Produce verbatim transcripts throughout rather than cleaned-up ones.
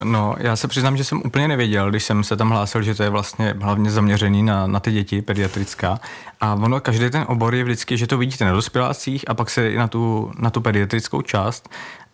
No, já se přiznám, že jsem úplně nevěděl, když jsem se tam hlásil, že to je vlastně hlavně zaměřený na, na ty děti, pediatrická. A ono, každý ten obor je vždycky, že to vidíte na dospělácích a pak se i na tu, na tu pediatrickou část.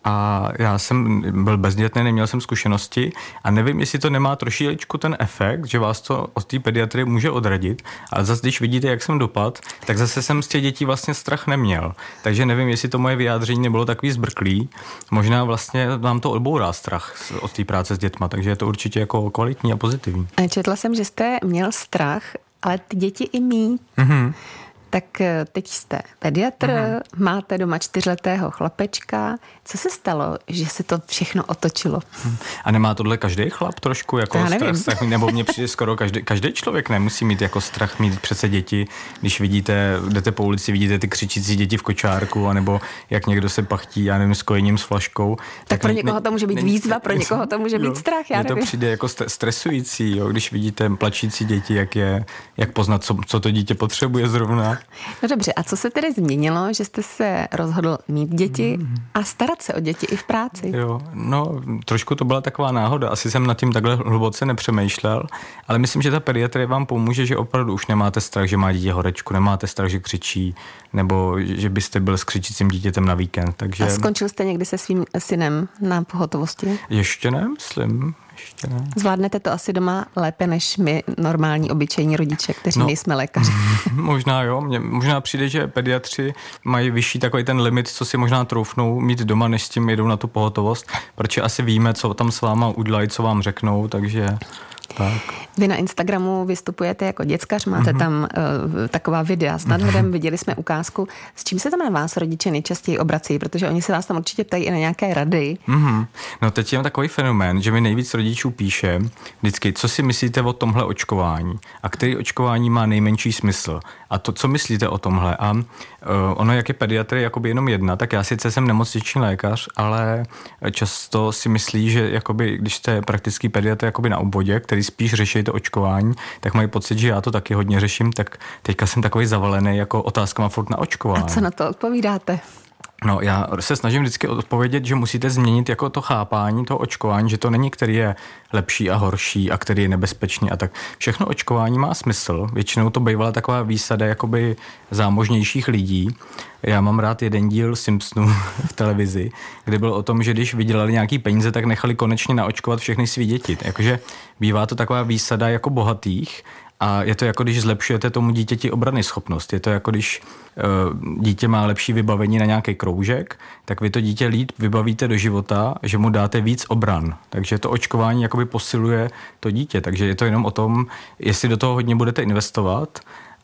A já jsem byl bezdětný, neměl jsem zkušenosti a nevím, jestli to nemá trošičku ten efekt, že vás to od té pediatrie může odradit, ale zase, když vidíte, jak jsem dopad, tak zase jsem z těch dětí vlastně strach neměl. Takže nevím, jestli to moje vyjádření nebylo takový zbrklý. Možná vlastně vám to odbourá strach od té práce s dětma, takže je to určitě jako kvalitní a pozitivní. Četla jsem, že jste měl strach, ale ty děti i mý. Mhm. Tak teď jste pediatr, mm-hmm. máte doma čtyřletého chlapečka. Co se stalo, že se to všechno otočilo? A nemá tohle každý chlap trošku jako strach, strach? Nebo mně přijde skoro každý, každý člověk nemusí mít jako strach mít přece děti, když vidíte, jdete po ulici, vidíte ty křičící děti v kočárku, anebo jak někdo se pachtí, já nevím, s kojením s flaškou. Tak, tak pro ne, někoho to může být ne, výzva, ne, pro někoho to může jo, být strach, já nevím. Mně to přijde jako stresující, jo, když vidíte plačící děti, jak je, jak poznat, co, co to dítě potřebuje zrovna. No dobře, a co se tedy změnilo, že jste se rozhodl mít děti a starat se o děti i v práci? Jo, no trošku to byla taková náhoda, asi jsem nad tím takhle hluboce nepřemýšlel, ale myslím, že ta pediatrie vám pomůže, že opravdu už nemáte strach, že má dítě horečku, nemáte strach, že křičí, nebo že byste byl s křičícím dítětem na víkend. Takže... A skončil jste někdy se svým synem na pohotovosti? Ještě ne, myslím. Ještě ne. Zvládnete to asi doma lépe než my normální, obyčejní rodiče, kteří no, nejsme lékaři. Možná jo, mně možná přijde, že pediatři mají vyšší takový ten limit, co si možná troufnou mít doma, než s tím jedou na tu pohotovost, protože asi víme, co tam s váma udělají, co vám řeknou, takže... Tak. Vy na Instagramu vystupujete jako děckař, máte mm-hmm. tam uh, taková videa s nadhledem, mm-hmm. viděli jsme ukázku. S čím se tam na vás rodiče nejčastěji obrací? Protože oni se vás tam určitě ptají i na nějaké rady. Mm-hmm. No teď je takový fenomén, že mi nejvíc rodičů píše vždycky, co si myslíte o tomhle očkování a který očkování má nejmenší smysl. A to, co myslíte o tomhle. A uh, ono, jak je pediatrie jakoby jenom jedna, tak já sice jsem nemocniční lékař, ale často si myslí, že jakoby, když jste praktický pediatr jakoby na obvodě, který spíš řeší to očkování, tak mají pocit, že já to taky hodně řeším, tak teďka jsem takový zavalený jako otázkama furt na očkování. A co na to odpovídáte? No, já se snažím vždycky odpovědět, že musíte změnit jako to chápání toho očkování, že to není, který je lepší a horší a který je nebezpečný a tak. Všechno očkování má smysl. Většinou to bývala taková výsada jakoby zámožnějších lidí. Já mám rád jeden díl Simpsonů v televizi, kde bylo o tom, že když vydělali nějaký peníze, tak nechali konečně naočkovat všechny svý děti. Jakože bývá to taková výsada jako bohatých. A je to jako, když zlepšujete tomu dítěti obrany schopnost. Je to jako, když uh, dítě má lepší vybavení na nějaký kroužek, tak vy to dítě líp vybavíte do života, že mu dáte víc obran. Takže to očkování jakoby posiluje to dítě. Takže je to jenom o tom, jestli do toho hodně budete investovat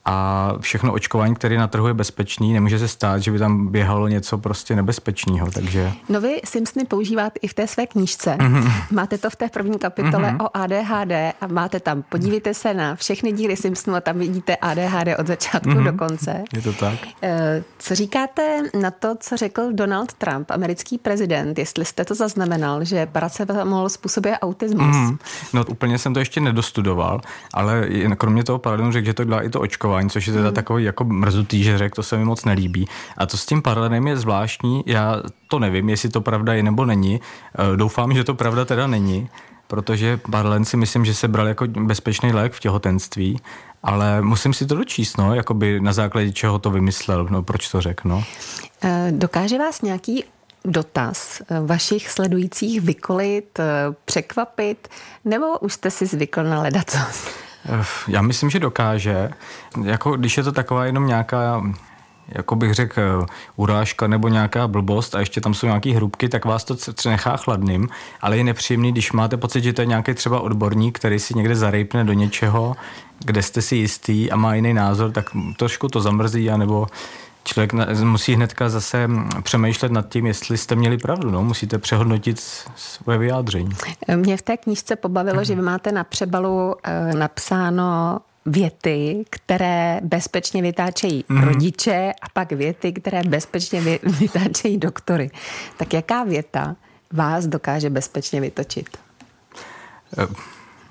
a všechno očkování, které na trhu je bezpečný, nemůže se stát, že by tam běhalo něco prostě nebezpečného, takže... No vy Simpsony používáte i v té své knížce. Mm-hmm. Máte to v té první kapitole mm-hmm. o A D H D a máte tam, podívejte se na všechny díly Simpsonů a tam vidíte A D H D od začátku mm-hmm. do konce. Je to tak. Co říkáte na to, co řekl Donald Trump, americký prezident, jestli jste to zaznamenal, že paracetamol způsobuje autismus? Mm-hmm. No úplně jsem to ještě nedostudoval, ale kromě toho paradigmu řekl, že to dělá i to očkování, což je teda hmm. takový jako mrzutý, že řekl, to se mi moc nelíbí. A to s tím paralenem je zvláštní, já to nevím, jestli to pravda je nebo není. Doufám, že to pravda teda není, protože paralen si myslím, že se bral jako bezpečný lék v těhotenství, ale musím si to dočíst, no, jakoby na základě čeho to vymyslel, no, proč to řekl, no. Dokáže vás nějaký dotaz vašich sledujících vykolit, překvapit, nebo už jste si zvykl na ledacos? Já myslím, že dokáže. Jako, když je to taková jenom nějaká, jako bych řekl, urážka nebo nějaká blbost a ještě tam jsou nějaký hrubky, tak vás to nechá chladným, ale je nepříjemný, když máte pocit, že to je nějaký třeba odborník, který si někde zarejpne do něčeho, kde jste si jistý a má jiný názor, tak trošku to zamrzí, anebo člověk musí hnedka zase přemýšlet nad tím, jestli jste měli pravdu. No? Musíte přehodnotit svoje vyjádření. Mě v té knížce pobavilo, mm. že vy máte na přebalu e, napsáno věty, které bezpečně vytáčejí mm. rodiče a pak věty, které bezpečně vy, vytáčejí doktory. Tak jaká věta vás dokáže bezpečně vytočit?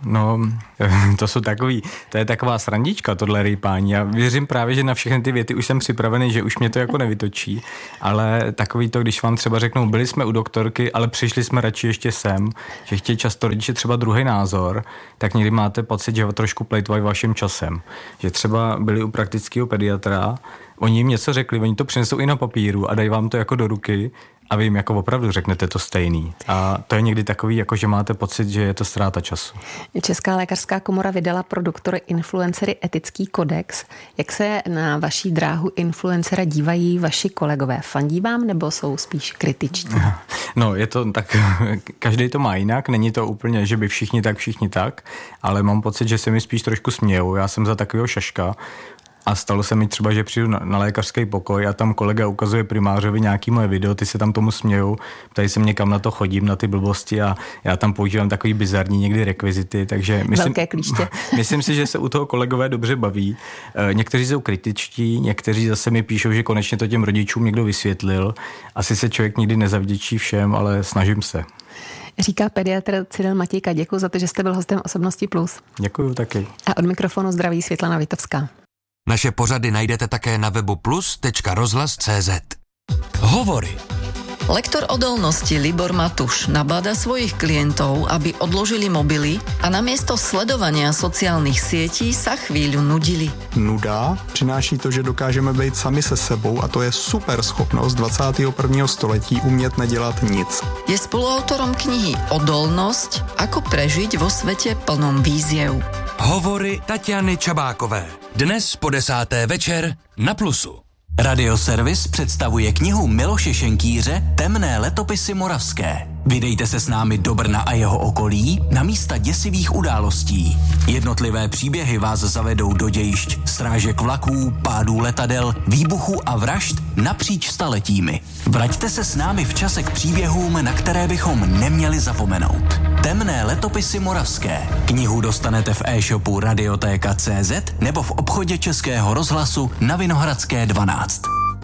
No, to jsou takový, to je taková srandička, tohle rýpání. Já věřím právě, že na všechny ty věty už jsem připravený, že už mě to jako nevytočí, ale takový to, když vám třeba řeknou, byli jsme u doktorky, ale přišli jsme radši ještě sem, že chtějí často rodiče třeba druhý názor, tak někdy máte pocit, že trošku plejtvají vaším časem. Že třeba byli u praktického pediatra, oni jim něco řekli, oni to přinesou i na papíru a dají vám to jako do ruky a vy jim jako opravdu řeknete to stejný. A to je někdy takový, jako že máte pocit, že je to ztráta času. Česká lékařská komora vydala pro doktory influencery etický kodex. Jak se na vaší dráhu influencera dívají vaši kolegové? Fandí vám nebo jsou spíš kritičtí? No, je to tak, každý to má jinak, není to úplně, že by všichni tak, všichni tak, ale mám pocit, že se mi spíš trošku smějou. Já jsem za takového šaška. A stalo se mi třeba, že přijdu na, na lékařský pokoj a tam kolega ukazuje primářovi nějaký moje video, ty se tam tomu smějou, ptají se mě, kam na to chodím, na ty blbosti a já tam používám takový bizarní někdy rekvizity, takže myslím, velké klíště. Myslím si, že se u toho kolegové dobře baví. Někteří jsou kritičtí, někteří zase mi píšou, že konečně to těm rodičům někdo vysvětlil. Asi se člověk nikdy nezavděčí všem, ale snažím se. Říká pediatr Cyril Matějka. Děkuji za to, že jste byl hostem Osobnosti plus. Děkuji taky. A od mikrofonu zdraví Světlana Vitovská. Naše pořady najdete také na webu plus tečka rozhlas tečka cé zet. Hovory. Lektor odolnosti Libor Matuš nabáda svojich klientov, aby odložili mobily a namiesto sledovania sociálnych sietí sa chvíľu nudili. Nuda přináší to, že dokážeme být sami se sebou a to je super schopnost dvacátého prvního století umět nedělat nic. Je spoluautorom knihy Odolnosť, ako prežiť vo svete plnom výziev. Hovory Tatiany Čabákové. Dnes po desáté večer na Plusu. Radioservis představuje knihu Miloše Šenkýře Temné letopisy moravské. Vydejte se s námi do Brna a jeho okolí na místa děsivých událostí. Jednotlivé příběhy vás zavedou do dějišť srážek vlaků, pádů letadel, výbuchů a vražd napříč staletími. Vraťte se s námi v čase k příběhům, na které bychom neměli zapomenout. Temné letopisy moravské. Knihu dostanete v e-shopu radiotéka tečka cé zet nebo v obchodě Českého rozhlasu na Vinohradské dvanáct.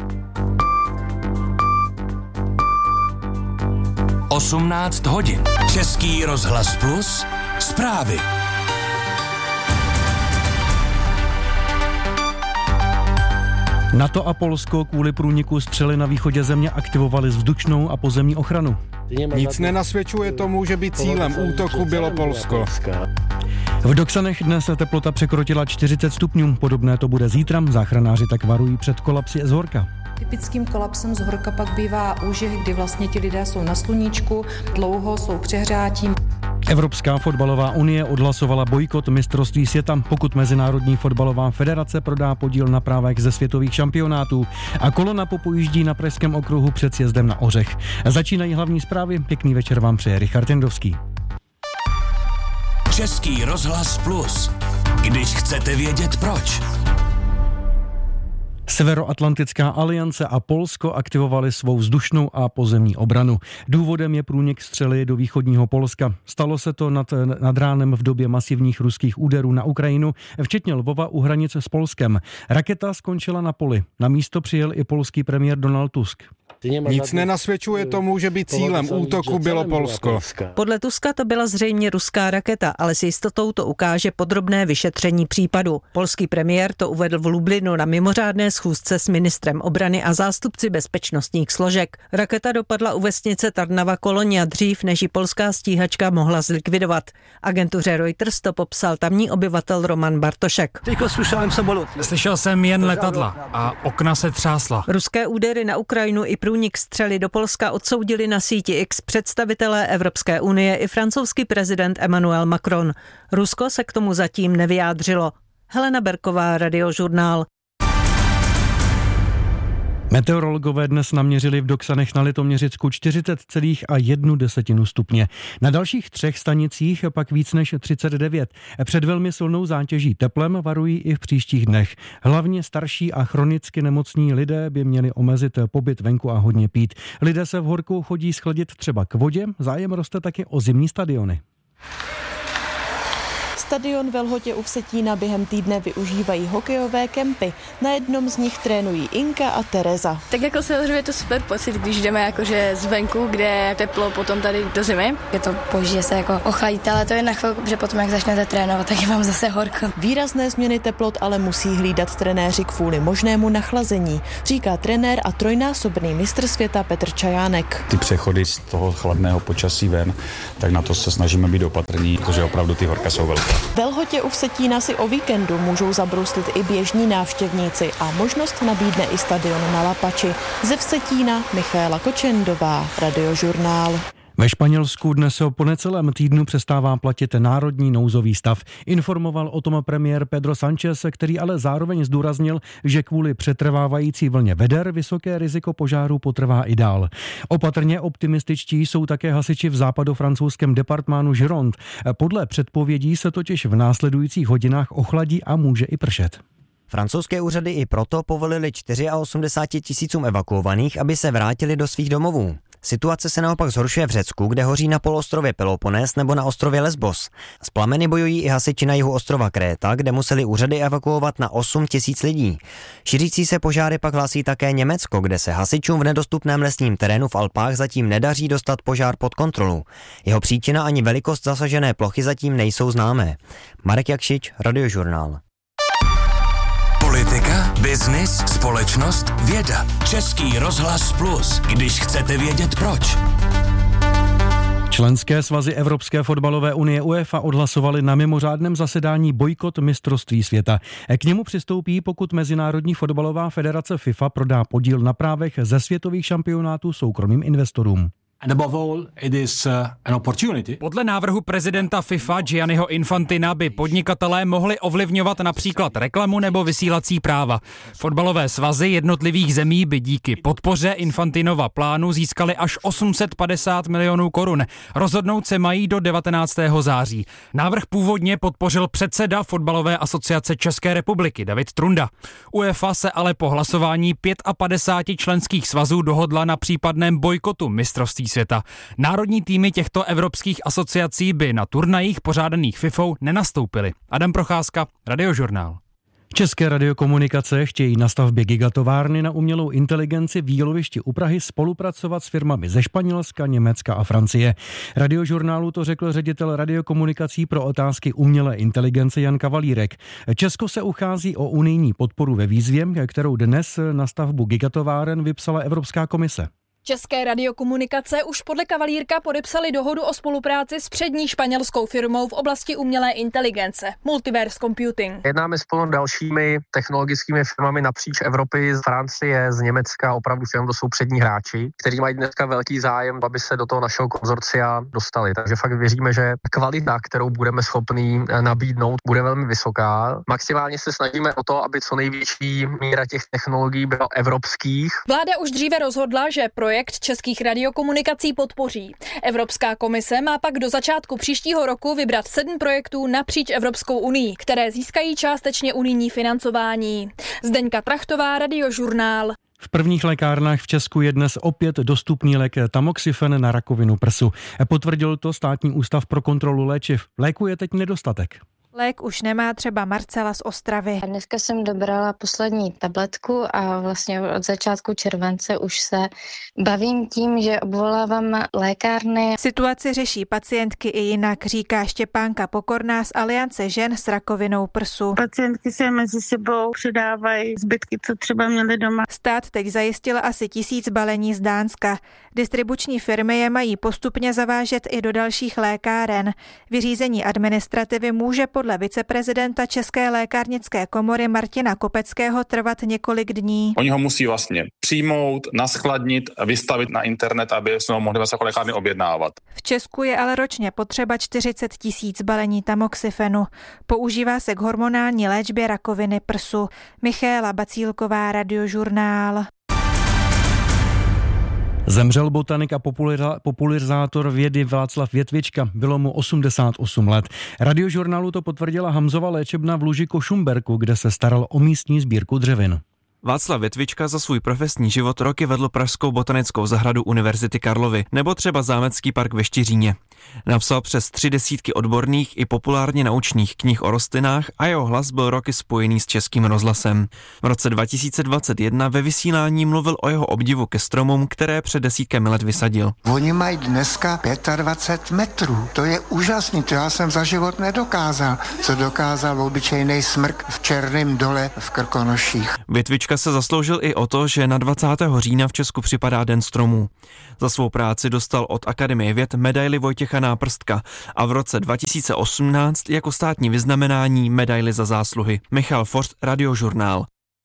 osmnáct hodin. Český rozhlas plus. Zprávy. NATO a Polsko kvůli průniku střely na východě země aktivovali vzdušnou a pozemní ochranu. Nic nenasvědčuje tomu, že by cílem útoku bylo Polsko. V Doksanech dnes teplota překročila čtyřicet stupňů. Podobné to bude zítra. Záchranáři tak varují před kolapsy z horka. Typickým kolapsem z horka pak bývá úžeh, kdy vlastně ti lidé jsou na sluníčku, dlouho jsou přehřátí. Evropská fotbalová unie odhlasovala bojkot mistrovství světa, pokud Mezinárodní fotbalová federace prodá podíl na právech ze světových šampionátů. A kolona popojíždí na Pražském okruhu před sjezdem na Ořech. Začínají hlavní zprávy. Pěkný večer vám přeje Richard Jendovský. Český rozhlas plus. Když chcete vědět proč. Severoatlantická aliance a Polsko aktivovali svou vzdušnou a pozemní obranu. Důvodem je průnik střely do východního Polska. Stalo se to nad, nad ránem v době masivních ruských úderů na Ukrajinu, včetně Lvova u hranice s Polskem. Raketa skončila na poli. Na místo přijel i polský premiér Donald Tusk. Nic nenasvědčuje tomu, že by cílem útoku bylo Polsko. Podle Tuska to byla zřejmě ruská raketa, ale s jistotou to ukáže podrobné vyšetření případu. Polský premiér to uvedl v Lublinu na mimořádné schůzce s ministrem obrany a zástupci bezpečnostních složek. Raketa dopadla u vesnice Tarnava Kolonia dřív, než ji polská stíhačka mohla zlikvidovat. Agentuře Reuters to popsal tamní obyvatel Roman Bartošek. Slyšel jsem jen letadla a okna se třásla. Ruské údery na Ukrajinu i průnik střely do Polska odsoudili na síti X představitelé Evropské unie i francouzský prezident Emmanuel Macron. Rusko se k tomu zatím nevyjádřilo. Helena Berková, Radiožurnál. Meteorologové dnes naměřili v Doksanech na Litoměřicku čtyřicet celá jedna desetina stupně. Na dalších třech stanicích pak víc než třicet devět. Před velmi silnou zátěží teplem varují i v příštích dnech. Hlavně starší a chronicky nemocní lidé by měli omezit pobyt venku a hodně pít. Lidé se v horku chodí schladit třeba k vodě, zájem roste taky o zimní stadiony. Stadion ve Lhotě u Vsetína během týdne využívají hokejové kempy. Na jednom z nich trénují Inka a Tereza. Tak jako samozřejmě je to super pocit, když jdeme jakože zvenku, kde je teplo, potom tady do zimy. Je to boží, že se jako ochladíte, ale to je na chvilku, protože potom, jak začnete trénovat, tak je vám zase horko. Výrazné změny teplot ale musí hlídat trenéři kvůli možnému nachlazení, říká trenér a trojnásobný mistr světa Petr Čajánek. Ty přechody z toho chladného počasí ven, tak na to se snažíme být opatrní, protože opravdu ty horka jsou velké. Ve Lhotě u Vsetína si o víkendu můžou zabruslit i běžní návštěvníci a možnost nabídne i stadion na Lapači. Ze Vsetína Michaela Kočendová, Radiožurnál. Ve Španělsku dnes po necelém týdnu přestává platit národní nouzový stav. Informoval o tom premiér Pedro Sánchez, který ale zároveň zdůraznil, že kvůli přetrvávající vlně veder vysoké riziko požáru potrvá i dál. Opatrně optimističtí jsou také hasiči v západofrancouzském departmánu Gironde. Podle předpovědí se totiž v následujících hodinách ochladí a může i pršet. Francouzské úřady i proto povolili osmdesáti čtyři tisícům evakuovaných, aby se vrátili do svých domovů. Situace se naopak zhoršuje v Řecku, kde hoří na poloostrově Peloponés nebo na ostrově Lesbos. S plameny bojují i hasiči na jihu ostrova Kréta, kde museli úřady evakuovat na osm tisíc lidí. Šířící se požáry pak hlásí také Německo, kde se hasičům v nedostupném lesním terénu v Alpách zatím nedaří dostat požár pod kontrolu. Jeho příčina ani velikost zasažené plochy zatím nejsou známé. Marek Jakšič, Radiožurnál. Politika, biznis, společnost, věda. Český rozhlas Plus, když chcete vědět proč. Členské svazy Evropské fotbalové unie UEFA odhlasovaly na mimořádném zasedání bojkot mistrovství světa. K němu přistoupí, pokud Mezinárodní fotbalová federace FIFA prodá podíl na právech ze světových šampionátů soukromým investorům. And above all, it is uh, an opportunity. Podle návrhu prezidenta FIFA Gianniho Infantina by podnikatelé mohli ovlivňovat například reklamu nebo vysílací práva. Fotbalové svazy jednotlivých zemí by díky podpoře Infantinova plánu získali až osm set padesát milionů korun. Rozhodnout se mají do devatenáctého září. Návrh původně podpořil předseda Fotbalové asociace České republiky David Trunda. UEFA se ale po hlasování padesát pět členských svazů dohodla na případném bojkotu mistrovství světa. Národní týmy těchto evropských asociací by na turnajích pořádaných FIFou nenastoupily. Adam Procházka, Radiožurnál. České radiokomunikace chtějí na stavbě gigatovárny na umělou inteligenci v Jílovišti u Prahy spolupracovat s firmami ze Španělska, Německa a Francie. Radiožurnálu to řekl ředitel radiokomunikací pro otázky umělé inteligence Jan Kavalírek. Česko se uchází o unijní podporu ve výzvě, kterou dnes na stavbu gigatováren vypsala Evropská komise. České radiokomunikace už podle Kavalírka podepsali dohodu o spolupráci s přední španělskou firmou v oblasti umělé inteligence Multiverse Computing. Jednáme spolu s dalšími technologickými firmami napříč Evropy, z Francie, z Německa, opravdu firmy, to jsou přední hráči, kteří mají dneska velký zájem, aby se do toho našeho konzorcia dostali. Takže fakt věříme, že kvalita, kterou budeme schopní nabídnout, bude velmi vysoká. Maximálně se snažíme o to, aby co největší míra těch technologií byla evropských. Vláda už dříve rozhodla, že projekt českých radiokomunikací podpoří. Evropská komise má pak do začátku příštího roku vybrat sedm projektů napříč Evropskou unii, které získají částečně unijní financování. Zdeňka Trachtová, Radiožurnál. V prvních lékárnách v Česku je dnes opět dostupný lék tamoxifen na rakovinu prsu. Potvrdil to Státní ústav pro kontrolu léčiv. Léku je teď nedostatek. Lék už nemá třeba Marcela z Ostravy. Dneska jsem dobrala poslední tabletku a vlastně od začátku července už se bavím tím, že obvolávám lékárny. Situaci řeší pacientky i jinak, říká Štěpánka Pokorná z Aliance žen s rakovinou prsu. Pacientky se mezi sebou předávají zbytky, co třeba měly doma. Stát teď zajistil asi tisíc balení z Dánska. Distribuční firmy je mají postupně zavážet i do dalších lékáren. Vyřízení administrativy může podle viceprezidenta České lékárnické komory Martina Kopeckého trvat několik dní. Oni ho musí vlastně přijmout, naskladnit, vystavit na internet, aby se ho mohli vlastně jako lékárny objednávat. V Česku je ale ročně potřeba čtyřicet tisíc balení tamoxifenu. Používá se k hormonální léčbě rakoviny prsu. Michaela Bacílková, Radiožurnál. Zemřel botanik a popularizátor vědy Václav Větvička. Bylo mu osmdesát osm let. Radiožurnálu to potvrdila Hamzova léčebna v Luži Košumberku, kde se staral o místní sbírku dřevin. Václav Větvička za svůj profesní život roky vedl Pražskou botanickou zahradu Univerzity Karlovy nebo třeba Zámecký park ve Štiříně. Napsal přes tři desítky odborných i populárně naučných knih o rostlinách a jeho hlas byl roky spojený s Českým rozhlasem. V roce dva tisíce dvacet jedna ve vysílání mluvil o jeho obdivu ke stromům, které před desítkami let vysadil. Oni mají dneska dvacet pět metrů. To je úžasný, to já jsem za život nedokázal. Co dokázal obyčejný smrk v Černém dole v Krkonoších. Větvička se zasloužil i o to, že na dvacátého října v Česku připadá Den stromů. Za svou práci dostal od Akademie věd medaili Vojtěcha Náprstka a v roce dva tisíce osmnáct jako státní vyznamenání medaili za zásluhy. Michal Forst, Radiožurnál.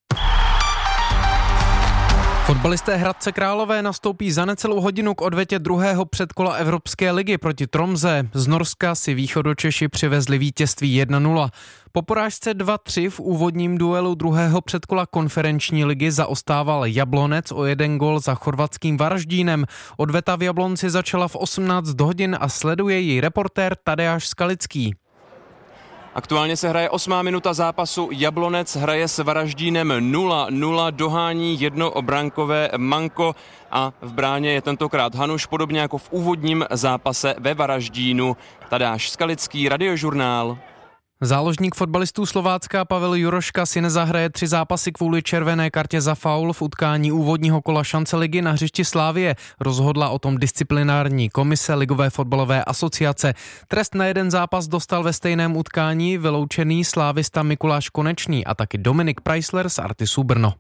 Fotbalisté Hradce Králové nastoupí za necelou hodinu k odvetě druhého předkola Evropské ligy proti Tromze. Z Norska si Východočeši přivezli vítězství jedna nula. Po porážce dva tři v úvodním duelu druhého předkola konferenční ligy zaostával Jablonec o jeden gol za chorvatským Varaždínem. Odveta v Jablonci začala v osmnáct hodin a sleduje ji reportér Tadeáš Skalický. Aktuálně se hraje osmá minuta zápasu. Jablonec hraje s Varaždínem nula nula, dohání jednoobrankové manko a v bráně je tentokrát Hanuš, podobně jako v úvodním zápase ve Varaždínu. Tadeáš Skalický, Radiožurnál. Záložník fotbalistů Slovácka Pavel Juroška si nezahraje tři zápasy kvůli červené kartě za faul v utkání úvodního kola šance ligy na hřišti Slávie. Rozhodla o tom disciplinární komise Ligové fotbalové asociace. Trest na jeden zápas dostal ve stejném utkání vyloučený slávista Mikuláš Konečný a taky Dominik Preisler z Artisu Brno.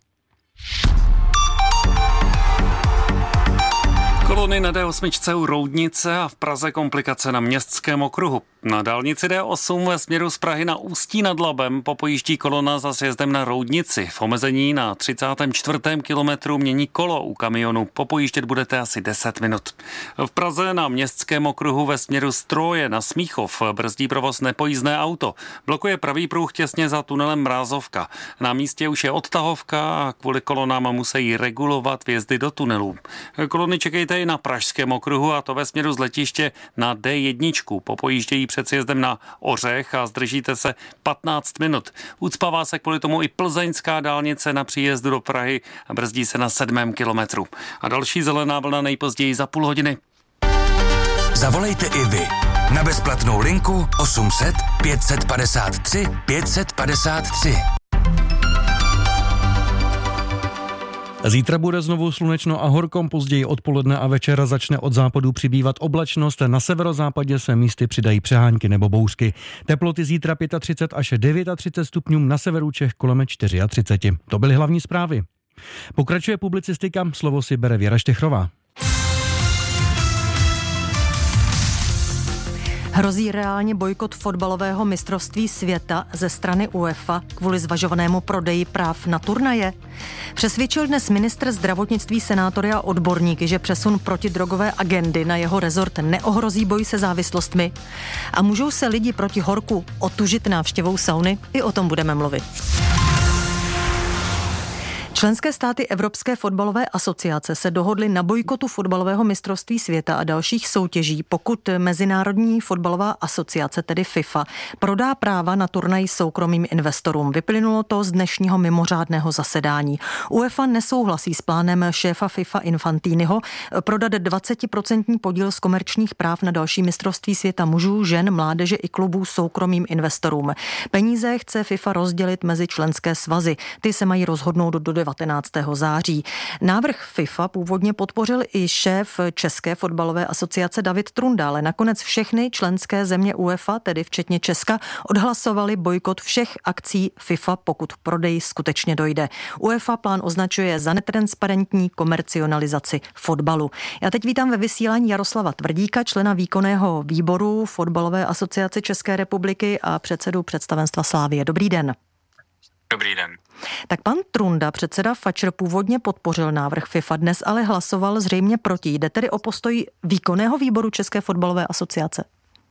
Kolony na D osm u Roudnice a v Praze komplikace na Městském okruhu. Na dálnici D osm ve směru z Prahy na Ústí nad Labem popojíždí kolona za sjezdem na Roudnici. V omezení na třicátém čtvrtém kilometru mění kolo u kamionu. Popojíždět budete asi deset minut. V Praze na Městském okruhu ve směru z Troje na Smíchov brzdí provoz nepojízdné auto. Blokuje pravý pruh těsně za tunelem Mrázovka. Na místě už je odtahovka a kvůli kolonám musí regulovat vjezdy do tunelů. Kolony čekejte i na Pražském okruhu, a to ve směru z letiště na D jedna. Popojíždějí před sjezdem na Ořech a zdržíte se patnáct minut. Ucpává se kvůli tomu i plzeňská dálnice na příjezdu do Prahy a brzdí se na sedmém kilometru. A další zelená vlna nejpozději za půl hodiny. Zavolejte i vy na bezplatnou linku osm set pět set padesát tři pět set padesát tři. Zítra bude znovu slunečno a horko, později odpoledne a večer začne od západu přibývat oblačnost, na severozápadě se místy přidají přehánky nebo bouřky. Teploty zítra třicet pět až třicet devět stupňů, na severu Čech kolem třicet čtyři. To byly hlavní zprávy. Pokračuje publicistika, slovo si bere Věra Štechrová. Hrozí reálně bojkot fotbalového mistrovství světa ze strany UEFA kvůli zvažovanému prodeji práv na turnaje? Přesvědčil dnes ministr zdravotnictví, senátory a odborníky, že přesun protidrogové agendy na jeho rezort neohrozí boj se závislostmi. A můžou se lidi proti horku otužit návštěvou sauny? I o tom budeme mluvit. Členské státy Evropské fotbalové asociace se dohodly na bojkotu fotbalového mistrovství světa a dalších soutěží, pokud Mezinárodní fotbalová asociace, tedy FIFA, prodá práva na turnaj soukromým investorům. Vyplynulo to z dnešního mimořádného zasedání. UEFA nesouhlasí s plánem šéfa FIFA Infantiniho prodat dvacet procent podíl z komerčních práv na další mistrovství světa mužů, žen, mládeže i klubů soukromým investorům. Peníze chce FIFA rozdělit mezi členské svazy. Ty se mají rozhodnout do devatenáctého září. Návrh FIFA původně podpořil i šéf České fotbalové asociace David Trunda, ale nakonec všechny členské země UEFA, tedy včetně Česka, odhlasovali bojkot všech akcí FIFA, pokud k prodeji skutečně dojde. UEFA plán označuje za netransparentní komercionalizaci fotbalu. Já teď vítám ve vysílání Jaroslava Tvrdíka, člena výkonného výboru Fotbalové asociace České republiky a předsedu představenstva Slavie. Dobrý den. Dobrý den. Tak pan Trunda, předseda Fatscher, původně podpořil návrh FIFA, dnes ale hlasoval zřejmě proti. Jde tedy o postoj výkonného výboru České fotbalové asociace?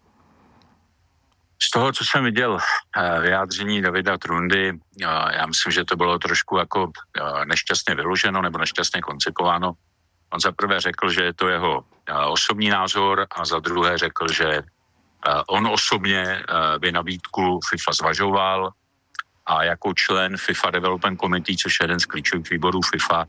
Z toho, co jsem viděl vyjádření Davida Trundy, já myslím, že to bylo trošku jako nešťastně vyloženo nebo nešťastně koncipováno. On za prvé řekl, že je to jeho osobní názor a za druhé řekl, že on osobně by nabídku FIFA zvažoval, a jako člen FIFA Development Committee, což je jeden z klíčových výborů FIFA,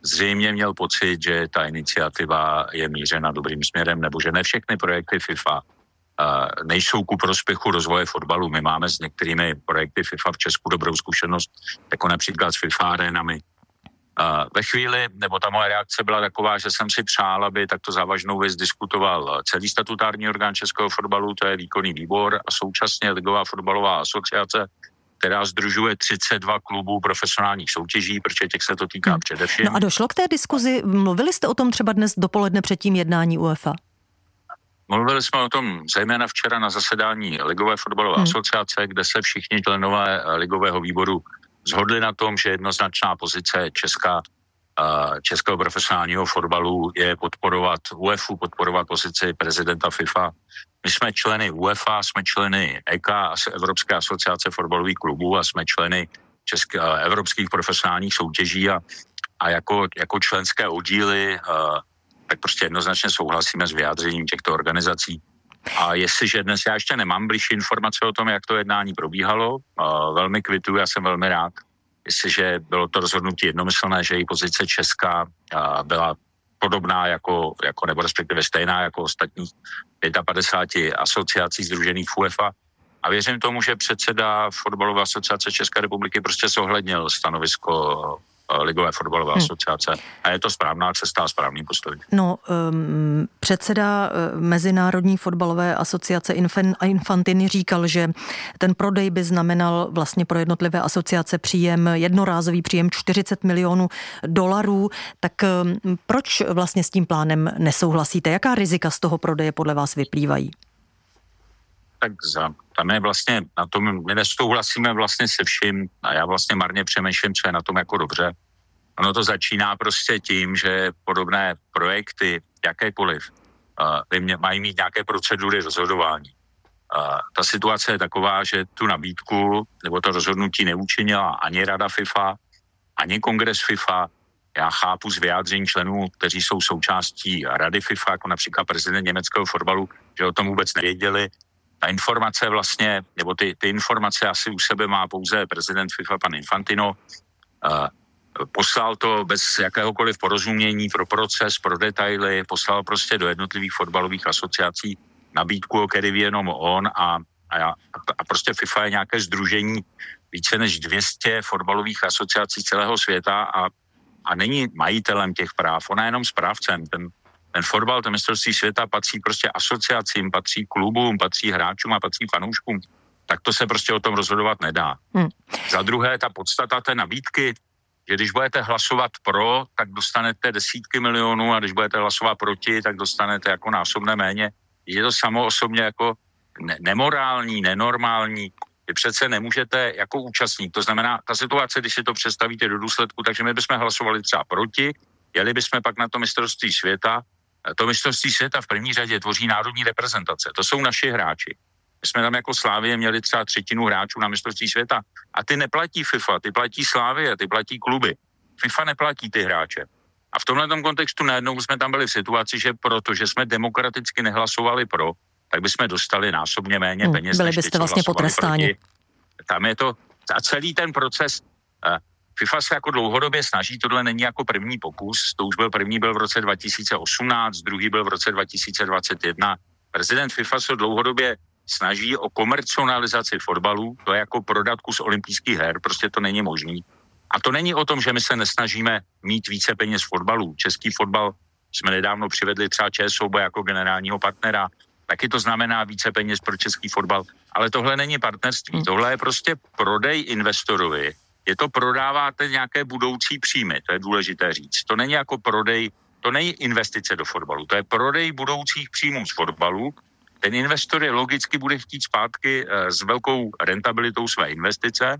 zřejmě měl pocit, že ta iniciativa je mířena dobrým směrem, nebo že ne všechny projekty FIFA uh, nejsou ku prospěchu rozvoje fotbalu. My máme s některými projekty FIFA v Česku dobrou zkušenost, jako například s FIFA arenami. Uh, ve chvíli, nebo ta moje reakce byla taková, že jsem si přál, aby takto závažnou věc diskutoval celý statutární orgán českého fotbalu, to je výkonný výbor, a současně Ligová fotbalová asociace, která sdružuje třicet dva klubů profesionálních soutěží, protože těch se to týká hmm. především. No a došlo k té diskuzi, mluvili jste o tom třeba dnes dopoledne před tím jednání UEFA? Mluvili jsme o tom zejména včera na zasedání Ligové fotbalové hmm. asociace, kde se všichni členové Ligového výboru shodli na tom, že jednoznačná pozice Česká, českého profesionálního fotbalu je podporovat UEFA, podporovat pozici prezidenta FIFA. My jsme členy UEFA, jsme členy E K A, Evropské asociace fotbalových klubů, a jsme členy české, evropských profesionálních soutěží a, a jako, jako členské oddíly tak prostě jednoznačně souhlasíme s vyjádřením těchto organizací. A jestliže dnes já ještě nemám blížší informace o tom, jak to jednání probíhalo, velmi kvituju, já jsem velmi rád, jestliže bylo to rozhodnutí jednomyslné, že její pozice Česká byla podobná jako, jako nebo respektive stejná jako ostatních padesát pět asociací sdružených v UEFA. A věřím tomu, že předseda Fotbalové asociace České republiky prostě zohlednil stanovisko Ligové fotbalové hmm. asociace. A je to správná cesta a správný postoj. No, um, předseda Mezinárodní fotbalové asociace Infantini říkal, že ten prodej by znamenal vlastně pro jednotlivé asociace příjem, jednorázový příjem čtyřicet milionů dolarů. Tak um, proč vlastně s tím plánem nesouhlasíte? Jaká rizika z toho prodeje podle vás vyplývají? Tak za, tam je vlastně na tom, my nesouhlasíme vlastně se vším a já vlastně marně přemýšlím, co je na tom jako dobře. Ono to začíná prostě tím, že podobné projekty, jakékoliv, uh, mě, mají mít nějaké procedury rozhodování. Uh, ta situace je taková, že tu nabídku nebo to rozhodnutí neučinila ani Rada FIFA, ani Kongres FIFA. Já chápu z vyjádření členů, kteří jsou součástí Rady FIFA, jako například prezident německého fotbalu, že o tom vůbec nevěděli. Ta informace vlastně, nebo ty, ty informace asi u sebe má pouze prezident FIFA, pan Infantino. Uh, poslal to bez jakéhokoliv porozumění pro proces, pro detaily, poslal prostě do jednotlivých fotbalových asociací nabídku, o který ví jenom on a, a, a prostě FIFA je nějaké sdružení více než dvě stě fotbalových asociací celého světa a, a není majitelem těch práv, ona je jenom správcem. Ten, ten fotbal, ten mistrovství světa patří prostě asociacím, patří klubům, patří hráčům a patří fanouškům. Tak to se prostě o tom rozhodovat nedá. Hmm. Za druhé, ta podstata té nabídky, že když budete hlasovat pro, tak dostanete desítky milionů a když budete hlasovat proti, tak dostanete jako násobné méně. Je to samo osobně jako ne- nemorální, nenormální. Vy přece nemůžete jako účastník. To znamená, ta situace, když si to představíte do důsledku, takže my bychom hlasovali třeba proti, jeli bychom pak na to mistrovství světa. To mistrovství světa v první řadě tvoří národní reprezentace. To jsou naši hráči. My jsme tam jako Slavie měli třeba třetinu hráčů na mistrovství světa. A ty neplatí FIFA, ty platí Slavie, ty platí kluby. FIFA neplatí ty hráče. A v tomhle kontextu najednou jsme tam byli v situaci, že protože jsme demokraticky nehlasovali pro, tak bychom dostali násobně méně hmm, peněz. Byli byste vlastně potrestáni. Proti. Tam je to, a celý ten proces, uh, FIFA se jako dlouhodobě snaží, tohle není jako první pokus, to už byl první byl v roce dva tisíce osmnáct, druhý byl v roce dva tisíce dvacet jedna. Prezident FIFA se dlouhodobě snaží o komercionalizaci fotbalu, to je jako prodat kus olympijských her, prostě to není možný. A to není o tom, že my se nesnažíme mít více peněz v fotbalu. Český fotbal jsme nedávno přivedli třeba ČSOB jako generálního partnera, taky to znamená více peněz pro český fotbal. Ale tohle není partnerství, tohle je prostě prodej investorovi. Je to prodáváte nějaké budoucí příjmy, to je důležité říct. To není jako prodej, to není investice do fotbalu, to je prodej budoucích příjmů z fotbalu. Ten investor je logicky bude chtít zpátky s velkou rentabilitou své investice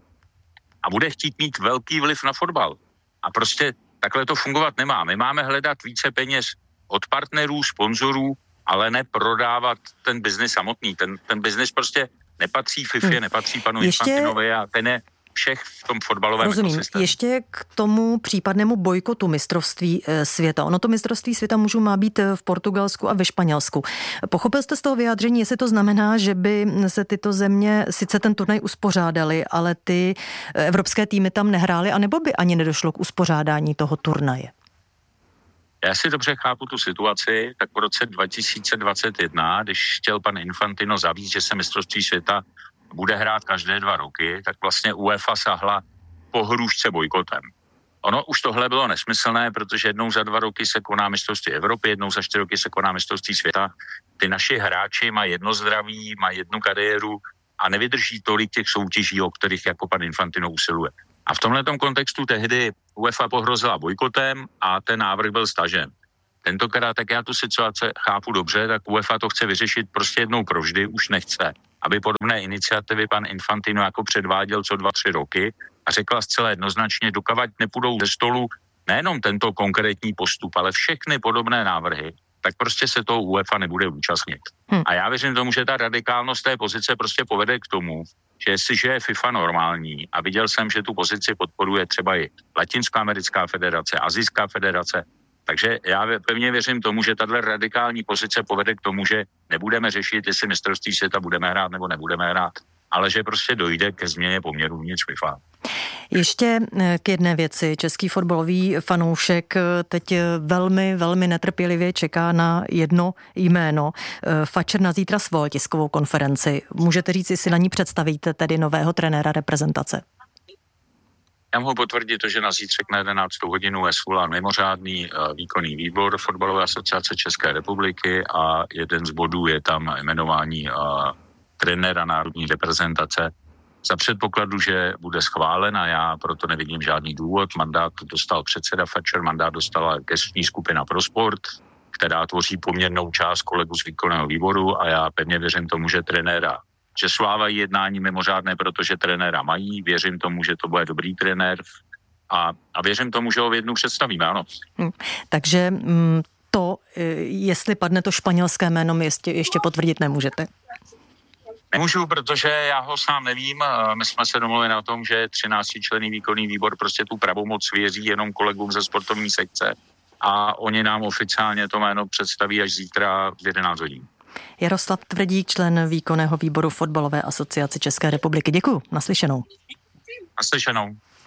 a bude chtít mít velký vliv na fotbal. A prostě takhle to fungovat nemá. My máme hledat více peněz od partnerů, sponzorů, ale ne prodávat ten biznis samotný. Ten, ten biznis prostě nepatří FIFA, hmm. nepatří panu Ještě... Infantinovi a ten je všech v tom fotbalovém Rozumím. ekosystému. Ještě k tomu případnému bojkotu mistrovství světa. Ono to mistrovství světa můžu má být v Portugalsku a ve Španělsku. Pochopil jste z toho vyjádření, jestli to znamená, že by se tyto země sice ten turnaj uspořádaly, ale ty evropské týmy tam nehrály, anebo by ani nedošlo k uspořádání toho turnaje? Já si dobře chápu tu situaci, tak v roce dva tisíce dvacet jedna, když chtěl pan Infantino zavíst, že se mistrovství světa bude hrát každé dva roky, tak vlastně UEFA sahla po hrůžce bojkotem. Ono už tohle bylo nesmyslné, protože jednou za dva roky se koná mistrovství Evropy, jednou za čtyři roky se koná mistrovství světa. Ty naši hráči mají jedno zdraví, mají jednu kariéru a nevydrží tolik těch soutěží, o kterých jako pan Infantino usiluje. A v tomhletom kontextu tehdy UEFA pohrozila bojkotem a ten návrh byl stažen. Tentokrát, tak já tu situaci chápu dobře, tak UEFA to chce vyřešit prostě jednou provždy, už nechce, aby podobné iniciativy pan Infantino jako předváděl co dva, tři roky a řekla zcela jednoznačně, dokavať nepůjdou ze stolu nejenom tento konkrétní postup, ale všechny podobné návrhy, tak prostě se toho UEFA nebude účastnit. Hmm. A já věřím tomu, že ta radikálnost té pozice prostě povede k tomu, že jestliže je FIFA normální, a viděl jsem, že tu pozici podporuje třeba i Latinskoamerická federace, Asijská federace, takže já pevně věřím tomu, že tato radikální pozice povede k tomu, že nebudeme řešit, jestli mistrovství světa budeme hrát nebo nebudeme hrát, ale že prostě dojde ke změně poměrů vnitř FIFA. Ještě k jedné věci. Český fotbalový fanoušek teď velmi, velmi netrpělivě čeká na jedno jméno. Fatcher na zítra svolal tiskovou konferenci. Můžete říct, jestli na ní představíte tedy nového trenéra reprezentace? Já mohu potvrdit to, že na zítřek na jedenáctou hodinu je svolán mimořádný výkonný výbor Fotbalové asociace České republiky a jeden z bodů je tam jmenování trenéra národní reprezentace. Za předpokladu, že bude schválen a já proto nevidím žádný důvod. Mandát dostal předseda Fatcher, mandát dostala gestční skupina pro sport, která tvoří poměrnou část kolegů z výkonného výboru a já pevně věřím tomu, že trenéra, že slávají jednání mimořádné, protože trenéra mají, věřím tomu, že to bude dobrý trenér a, a věřím tomu, že ho v jednu představíme, ano. Hmm. Takže to, jestli padne to španělské jméno, ještě, ještě potvrdit nemůžete. Nemůžu, protože já ho sám nevím. My jsme se domluvili na tom, že třináctičlenný výkonný výbor prostě tu pravomoc věří jenom kolegům ze sportovní sekce a oni nám oficiálně to jméno představí až zítra v jedenáct hodin. Jaroslav Tvrdík, člen výkonného výboru Fotbalové asociace České republiky. Děkuju, naslyšenou. Naslyšenou.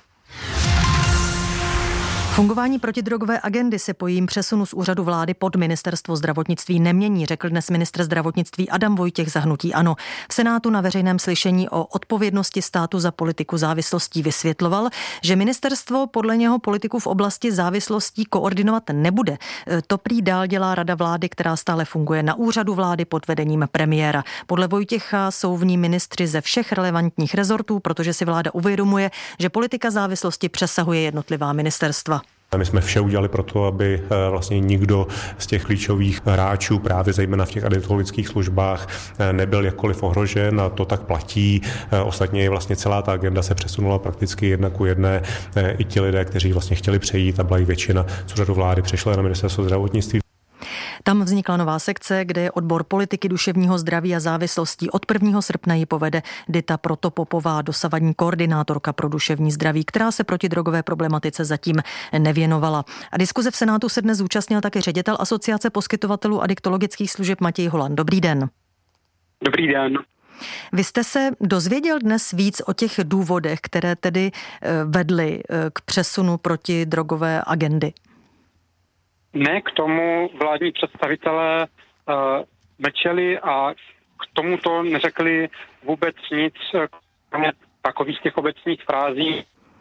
Fungování protidrogové agendy se po jejím přesunu z úřadu vlády pod ministerstvo zdravotnictví nemění, řekl dnes ministr zdravotnictví Adam Vojtěch za hnutí ANO. V Senátu na veřejném slyšení o odpovědnosti státu za politiku závislostí vysvětloval, že ministerstvo podle něho politiku v oblasti závislostí koordinovat nebude. To prý dál dělá rada vlády, která stále funguje na úřadu vlády pod vedením premiéra. Podle Vojtěcha jsou v ní ministři ze všech relevantních rezortů, protože si vláda uvědomuje, že politika závislosti přesahuje jednotlivá ministerstva. My jsme vše udělali pro to, aby vlastně nikdo z těch klíčových hráčů, právě zejména v těch adiktologických službách, nebyl jakkoliv ohrožen a to tak platí. Ostatně vlastně celá ta agenda se přesunula prakticky jedna ku jedné. I ti lidé, kteří vlastně chtěli přejít a byla jich většina z úřadu vlády, přešla na ministerstvo zdravotnictví. Tam vznikla nová sekce, kde je odbor politiky duševního zdraví a závislostí. Od prvního srpna ji povede Dita Protopopová, dosavadní koordinátorka pro duševní zdraví, která se protidrogové problematice zatím nevěnovala. A diskuze v Senátu se dnes zúčastnil také ředitel Asociace poskytovatelů adiktologických služeb Matěj Holan. Dobrý den. Dobrý den. Vy jste se dozvěděl dnes víc o těch důvodech, které tedy vedly k přesunu protidrogové agendy? Ne, k tomu vládní představitelé uh, mlčeli a k tomuto neřekli vůbec nic, kromě takových těch obecných frází.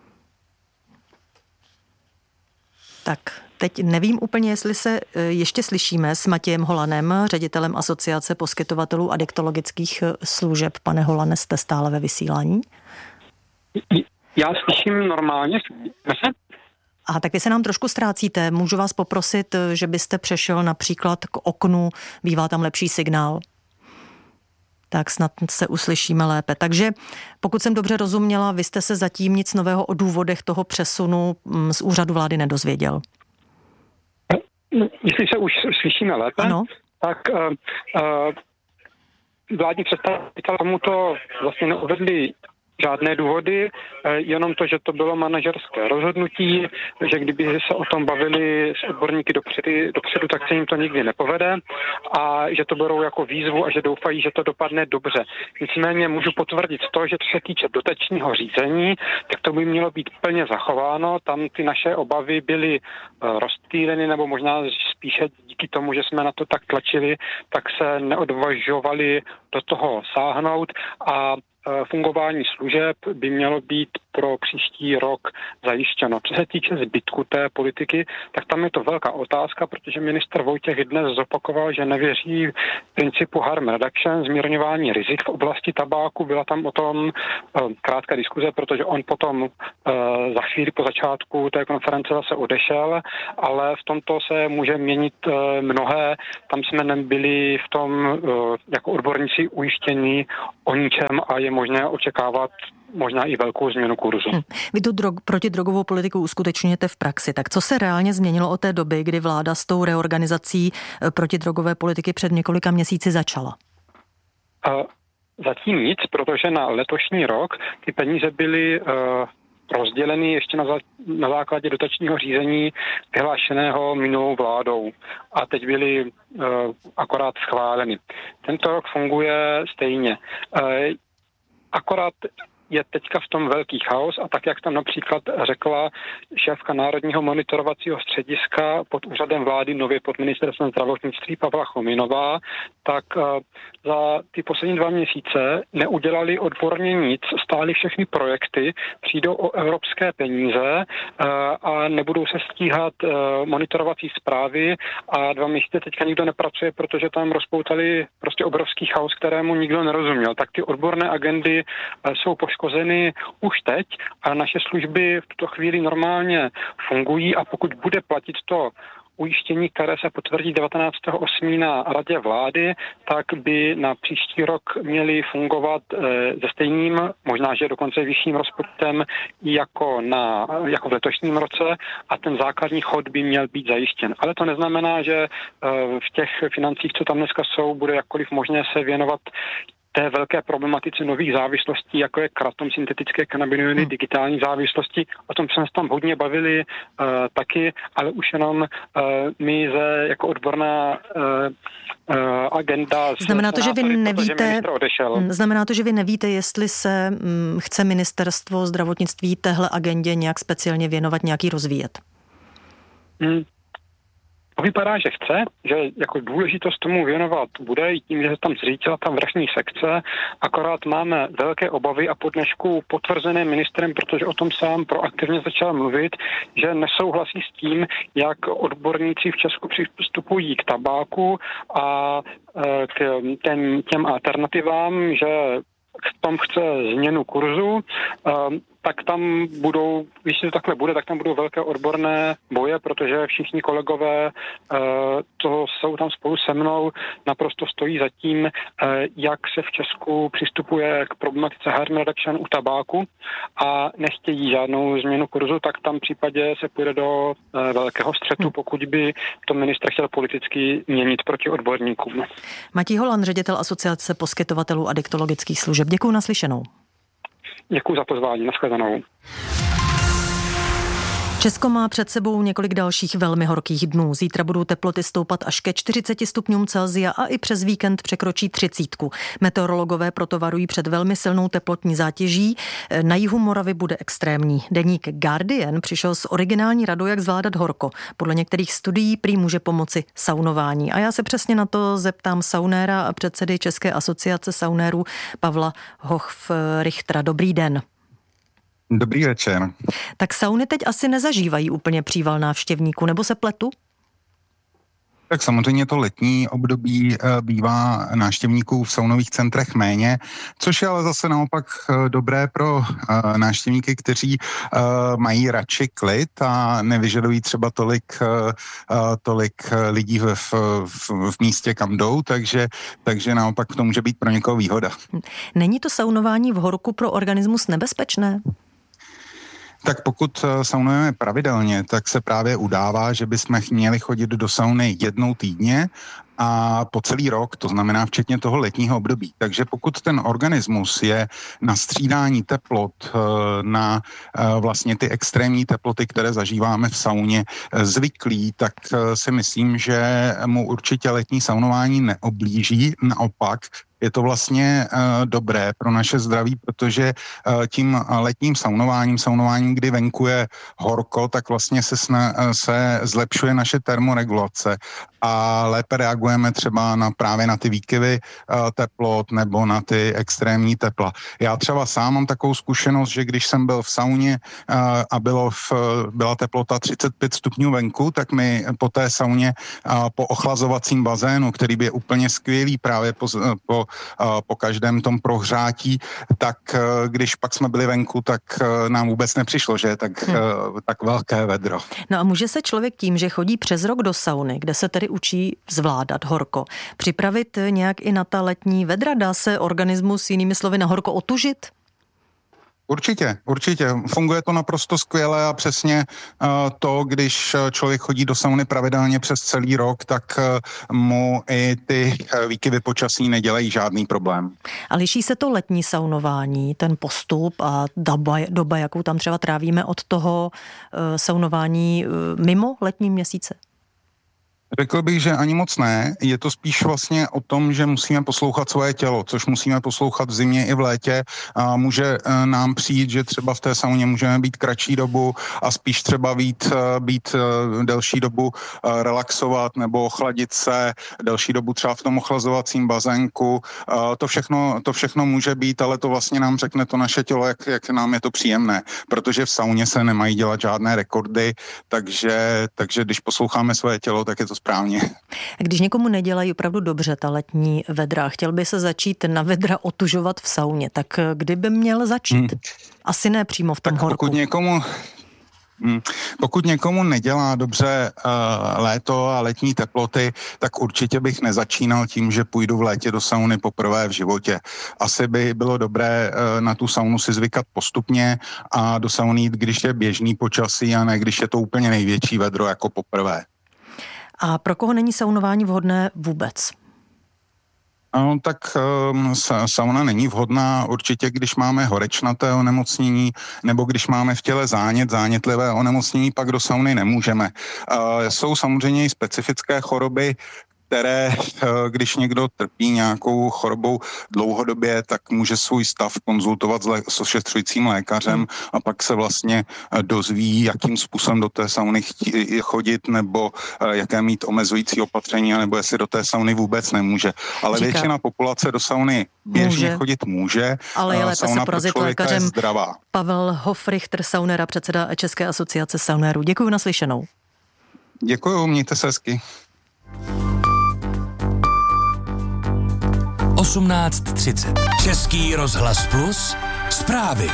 Tak, teď nevím úplně, jestli se ještě slyšíme s Matějem Holanem, ředitelem Asociace poskytovatelů adiktologických služeb. Pane Holane, jste stále ve vysílání? Já slyším normálně. A tak vy se nám trošku ztrácíte. Můžu vás poprosit, že byste přešel například k oknu, bývá tam lepší signál. Tak snad se uslyšíme lépe. Takže pokud jsem dobře rozuměla, vy jste se zatím nic nového o důvodech toho přesunu z úřadu vlády nedozvěděl. Jestli se už slyšíme lépe, ano. tak uh, uh, vládní představitelé tomuto vlastně neuvedli žádné důvody, jenom to, že to bylo manažerské rozhodnutí, že kdyby se o tom bavili s odborníky dopředu, dopředu, tak se jim to nikdy nepovede a že to berou jako výzvu a že doufají, že to dopadne dobře. Nicméně můžu potvrdit to, že co se týče dotačního řízení, tak to by mělo být plně zachováno. Tam ty naše obavy byly rozptýleny, nebo možná spíše díky tomu, že jsme na to tak tlačili, tak se neodvažovali do toho sáhnout a fungování služeb by mělo být pro příští rok zajištěno. Co se týče zbytku té politiky, tak tam je to velká otázka, protože ministr Vojtěch dnes zopakoval, že nevěří principu harm reduction, zmírňování rizik v oblasti tabáku. Byla tam o tom krátká diskuze, protože on potom za chvíli po začátku té konference zase odešel, ale v tomto se může měnit mnohé. Tam jsme nebyli v tom jako odborníci ujištění o ničem a je možné očekávat možná i velkou změnu kurzu. Hmm. Vy tu drog, protidrogovou politiku uskutečňujete v praxi, tak co se reálně změnilo od té doby, kdy vláda s tou reorganizací protidrogové politiky před několika měsíci začala? Uh, zatím nic, protože na letošní rok ty peníze byly uh, rozděleny ještě na, za, na základě dotačního řízení vyhlášeného minulou vládou a teď byly uh, akorát schváleny. Tento rok funguje stejně. Uh, akorát je teďka v tom velký chaos a tak, jak tam například řekla šéfka Národního monitorovacího střediska pod úřadem vlády, nově pod ministerstvem zdravotnictví Pavla Chominová, tak za ty poslední dva měsíce neudělali odborně nic, stály všechny projekty, přijdou o evropské peníze a nebudou se stíhat monitorovací zprávy a dva měsíce teďka nikdo nepracuje, protože tam rozpoutali prostě obrovský chaos, kterému nikdo nerozuměl. Tak ty odborné agendy jsou poškozeny už teď a naše služby v tuto chvíli normálně fungují a pokud bude platit to ujištění, které se potvrdí devatenáctého osmého na Radě vlády, tak by na příští rok měly fungovat e, se stejným, možná, že dokonce vyšším rozpočtem jako, na, jako v letošním roce a ten základní chod by měl být zajištěn. Ale to neznamená, že e, v těch financích, co tam dneska jsou, bude jakkoliv možné se věnovat té velké problematice nových závislostí, jako je kratom, syntetické kanabinoidy, hmm. digitální závislosti. O tom jsme se tam hodně bavili uh, taky, ale už jenom uh, my ze, jako odborná uh, uh, agenda... Znamená to, že vy nevíte, znamená to, že vy nevíte, jestli se um, chce ministerstvo zdravotnictví téhle agendě nějak speciálně věnovat, nějaký rozvíjet? Hmm. To vypadá, že chce, že jako důležitost tomu věnovat bude i tím, že se tam zřítila tam vrchní sekce, akorát máme velké obavy a po dnešku potvrzené ministrem, protože o tom sám proaktivně začal mluvit, že nesouhlasí s tím, jak odborníci v Česku přistupují k tabáku a k těm, těm alternativám, že v tom chce změnu kurzu, tak tam budou, když to takhle bude, tak tam budou velké odborné boje, protože všichni kolegové, to jsou tam spolu se mnou, naprosto stojí za tím, jak se v Česku přistupuje k problematice harm reduction u tabáku a nechtějí žádnou změnu kurzu, tak tam v případě se půjde do velkého střetu, pokud by to ministr chtěl politicky měnit proti odborníkům. Matěj Holan, ředitel Asociace poskytovatelů adiktologických služeb. Děkuju, naslyšenou. Děkuji za pozvání, nashledanou. Česko má před sebou několik dalších velmi horkých dnů. Zítra budou teploty stoupat až ke čtyřiceti stupňům Celsia a i přes víkend překročí třicítku. Meteorologové proto varují před velmi silnou teplotní zátěží. Na jihu Moravy bude extrémní. Deník Guardian přišel s originální radou, jak zvládat horko. Podle některých studií prý může pomoci saunování. A já se přesně na to zeptám saunéra a předsedy České asociace saunérů Pavla Hochrichtera. Dobrý den. Dobrý večer. Tak sauny teď asi nezažívají úplně příval návštěvníků, nebo se pletu? Tak samozřejmě to letní období bývá návštěvníků v saunových centrech méně, což je ale zase naopak dobré pro návštěvníky, kteří mají radši klid a nevyžadují třeba tolik, tolik lidí v, v, v místě, kam jdou, takže, takže naopak to může být pro někoho výhoda. Není to saunování v horku pro organismus nebezpečné? Tak pokud saunujeme pravidelně, tak se právě udává, že bychom měli chodit do sauny jednou týdně a po celý rok, to znamená včetně toho letního období. Takže pokud ten organismus je na střídání teplot, na vlastně ty extrémní teploty, které zažíváme v sauně, zvyklý, tak si myslím, že mu určitě letní saunování neoblíží. Naopak, je to vlastně uh, dobré pro naše zdraví, protože uh, tím letním saunováním, saunováním, kdy venku je horko, tak vlastně se, sna, uh, se zlepšuje naše termoregulace a lépe reagujeme třeba na právě na ty výkyvy uh, teplot nebo na ty extrémní tepla. Já třeba sám mám takovou zkušenost, že když jsem byl v sauně uh, a bylo v, byla teplota třicet pět stupňů venku, tak mi po té sauně uh, po ochlazovacím bazénu, který by je úplně skvělý právě po, po po každém tom prohřátí, tak když pak jsme byli venku, tak nám vůbec nepřišlo, že je tak, hmm. tak velké vedro. No a může se člověk tím, že chodí přes rok do sauny, kde se tedy učí zvládat horko, připravit nějak i na ta letní vedra? Dá se organismus jinými slovy na horko otužit? Určitě, určitě. Funguje to naprosto skvěle a přesně uh, to, když člověk chodí do sauny pravidelně přes celý rok, tak uh, mu i ty uh, výkyvy počasí nedělají žádný problém. A liší se to letní saunování, ten postup a doba, doba jakou tam třeba trávíme od toho uh, saunování uh, mimo letní měsíce? Řekl bych, že ani moc ne. Je to spíš vlastně o tom, že musíme poslouchat svoje tělo, což musíme poslouchat v zimě i v létě. A může nám přijít, že třeba v té sauně můžeme být kratší dobu a spíš třeba být, být delší dobu relaxovat nebo ochladit se, delší dobu třeba v tom ochlazovacím bazénku. To všechno, to všechno může být, ale to vlastně nám řekne to naše tělo, jak, jak nám je to příjemné. Protože v sauně se nemají dělat žádné rekordy, takže, takže když posloucháme svoje tělo, tak je to správně. Když někomu nedělají opravdu dobře ta letní vedra, chtěl by se začít na vedra otužovat v sauně, tak kdy by měl začít? Hmm. Asi ne přímo v tom tak horku. Pokud někomu... Pokud někomu nedělá dobře uh, léto a letní teploty, tak určitě bych nezačínal tím, že půjdu v létě do sauny poprvé v životě. Asi by bylo dobré uh, na tu saunu si zvykat postupně a do sauny jít, když je běžný počasí a ne když je to úplně největší vedro jako poprvé. A pro koho není saunování vhodné vůbec? No, tak um, sauna není vhodná určitě, když máme horečnaté onemocnění nebo když máme v těle zánět, zánětlivé onemocnění, pak do sauny nemůžeme. Uh, jsou samozřejmě i specifické choroby, které, když někdo trpí nějakou chorobou dlouhodobě, tak může svůj stav konzultovat s, lé- s ošetřujícím lékařem a pak se vlastně dozví, jakým způsobem do té sauny chtí chodit nebo jaké mít omezující opatření, nebo jestli do té sauny vůbec nemůže. Ale Říká, většina populace do sauny běžně může. chodit může. Ale je lépe se porazit lékařem. Je zdravá. Pavel Hofrichter, saunera, předseda České asociace saunérů. Děkuji, naslyšenou. Děkuji, mějte se hezky. osmnáct třicet. Český rozhlas Plus. Zprávy.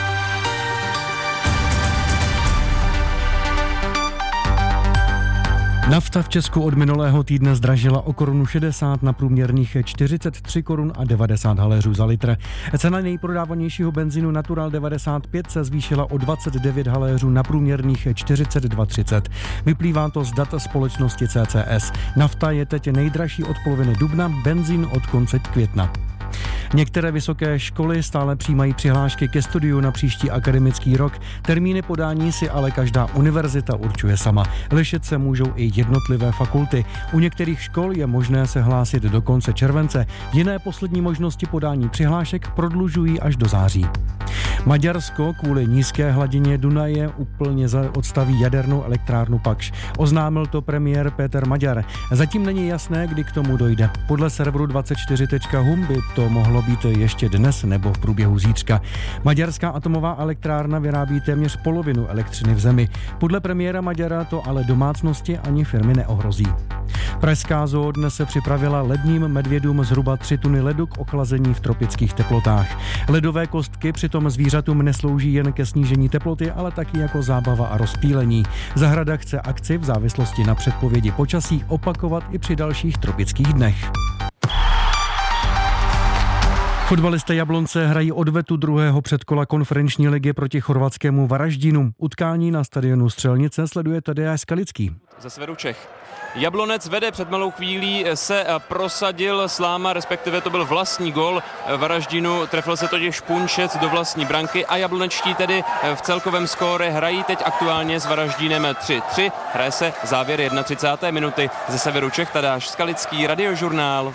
Nafta v Česku od minulého týdne zdražila o korunu šedesát na průměrných čtyřicet tři korun a devadesát haléřů za litr. Cena nejprodávanějšího benzínu Natural devadesát pět se zvýšila o dvacet devět haléřů na průměrných čtyřicet dva třicet. Vyplývá to z dat společnosti C C S. Nafta je teď nejdražší od poloviny dubna, benzín od konce května. Některé vysoké školy stále přijímají přihlášky ke studiu na příští akademický rok. Termíny podání si ale každá univerzita určuje sama. Lišit se můžou i jednotlivé fakulty. U některých škol je možné se hlásit do konce července. Jiné poslední možnosti podání přihlášek prodlužují až do září. Maďarsko kvůli nízké hladině Dunaje úplně odstaví jadernou elektrárnu Pakš. Oznámil to premiér Péter Maďar. Zatím není jasné, kdy k tomu dojde. Podle serveru dvacet čtyři tečka hum by to mohlo být ještě dnes nebo v průběhu zítřka. Maďarská atomová elektrárna vyrábí téměř polovinu elektřiny v zemi. Podle premiéra Maďara to ale domácnosti ani firmy neohrozí. Pražská zoo dnes se připravila ledním medvědům zhruba tři tuny ledu k ochlazení v tropických teplotách. Ledové kostky přitom zvířatům neslouží jen ke snížení teploty, ale taky jako zábava a rozptýlení. Zahrada chce akci v závislosti na předpovědi počasí opakovat i při dalších tropických dnech. Fotbalisté Jablonce hrají odvetu druhého předkola konferenční ligy proti chorvatskému Varaždínu. Utkání na stadionu Střelnice sleduje Tadeáš Skalický. Ze severu Čech. Jablonec vede, před malou chvílí se prosadil Sláma, respektive to byl vlastní gol Varaždínu, trefil se totiž Punčec do vlastní branky a jablonečtí tedy v celkovém skóre hrají teď aktuálně s Varaždínem tři tři. Hraje se závěr třicáté první minuty. Ze severu Čech Tadeáš Skalický, Radiožurnál.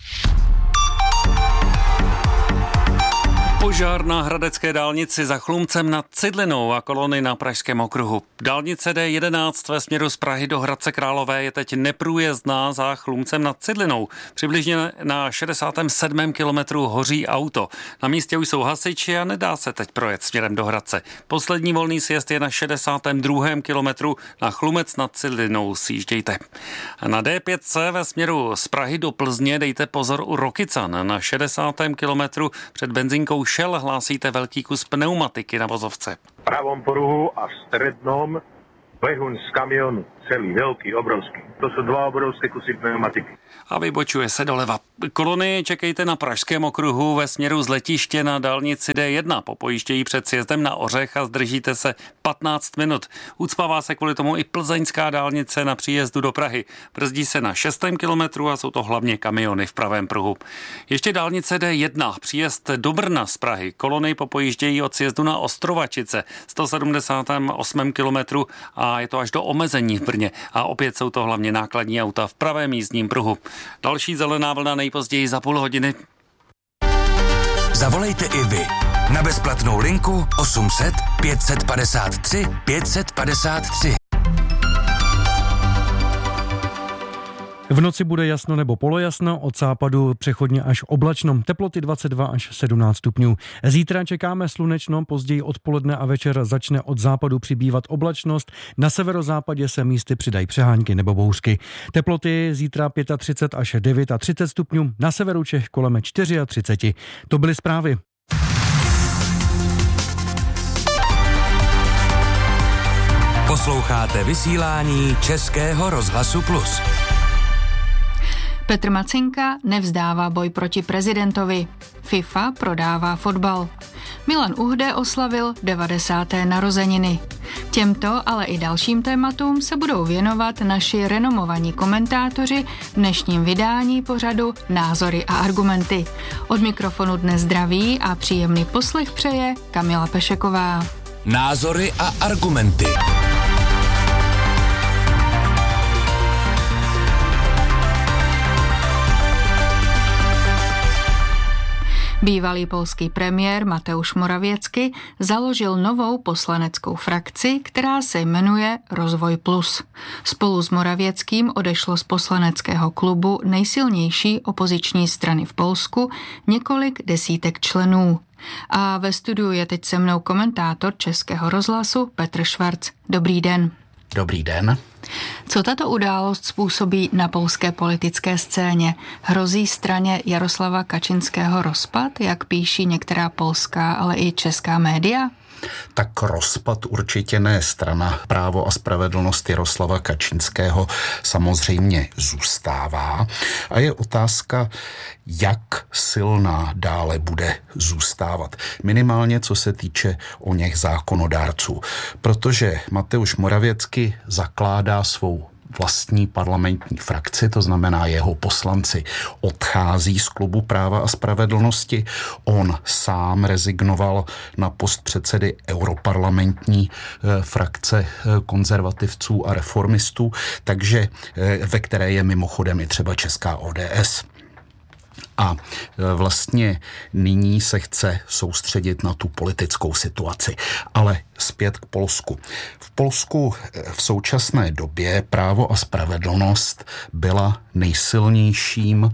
Požár na hradecké dálnici za Chlumcem nad Cidlinou a kolony na Pražském okruhu. Dálnice D jedenáct ve směru z Prahy do Hradce Králové je teď neprůjezdná za Chlumcem nad Cidlinou. Přibližně na šedesátém sedmém kilometru hoří auto. Na místě už jsou hasiči a nedá se teď projet směrem do Hradce. Poslední volný sjezd je na šedesátém druhém kilometru na Chlumec nad Cidlinou. Sjíždějte. Na D pět ve směru z Prahy do Plzně dejte pozor u Rokycan. Na šedesátém kilometru před benzínkou Shell hlásíte velký kus pneumatiky na vozovce. V pravom pruhu a strednom behun z kamionu. Celý, veľký, obrovský. To sú dva obrovské kusy pneumatiky. A vybočuje se doleva. Kolony čekejte na Pražském okruhu ve směru z letiště na dálnici D jedna. Popojíždějí před sjezdem na Ořech a zdržíte se patnáct minut. Ucpává se kvůli tomu i plzeňská dálnice na příjezdu do Prahy. Brzdí se na šestém kilometru a jsou to hlavně kamiony v pravém pruhu. Ještě dálnice D jedna. Příjezd do Brna z Prahy. Kolony popojíždějí od sjezdu na Ostrovačice sto sedmdesátém osmém kilometru a je to až do omezení v Brně. A opět jsou to hlavně nákladní auta v pravém jízdním pruhu. Další zelená vlna nejpozději za půl hodiny. Zavolejte i vy na bezplatnou linku osm set pět padesát tři pět padesát tři. V noci bude jasno nebo polojasno, od západu přechodně až oblačno, teploty dvacet dva až sedmnáct stupňů. Zítra čekáme slunečno, později odpoledne a večer začne od západu přibývat oblačnost, na severozápadě se místy přidají přehánky nebo bouřky. Teploty zítra třicet pět až třicet devět stupňů, na severu Čech kolem třicet čtyři. To byly zprávy. Posloucháte vysílání Českého rozhlasu Plus. Petr Macinka nevzdává boj proti prezidentovi. FIFA prodává fotbal. Milan Uhde oslavil devadesáté narozeniny. Těmto, ale i dalším tématům se budou věnovat naši renomovaní komentátoři v dnešním vydání pořadu Názory a argumenty. Od mikrofonu dnes zdraví a příjemný poslech přeje Kamila Pešeková. Názory a argumenty. Bývalý polský premiér Mateusz Morawiecki založil novou poslaneckou frakci, která se jmenuje Rozvoj plus. Spolu s Morawieckým odešlo z poslaneckého klubu nejsilnější opoziční strany v Polsku několik desítek členů. A ve studiu je teď se mnou komentátor Českého rozhlasu Petr Švarc. Dobrý den. Dobrý den. Co tato událost způsobí na polské politické scéně? Hrozí straně Jaroslava Kačinského rozpad, jak píší některá polská, ale i česká média? Tak rozpad určitě ne. Strana Právo a spravedlnost Jaroslava Kačinského samozřejmě zůstává. A je otázka, jak silná dále bude zůstávat. Minimálně co se týče o něch zákonodárců. Protože Mateusz Morawiecki zakládá svou vlastní parlamentní frakci, to znamená jeho poslanci odchází z klubu Práva a spravedlnosti. On sám rezignoval na post předsedy europarlamentní e, frakce e, konzervativců a reformistů, takže e, ve které je mimochodem i třeba česká O D S. A vlastně nyní se chce soustředit na tu politickou situaci. Ale zpět k Polsku. V Polsku v současné době Právo a spravedlnost byla nejsilnějším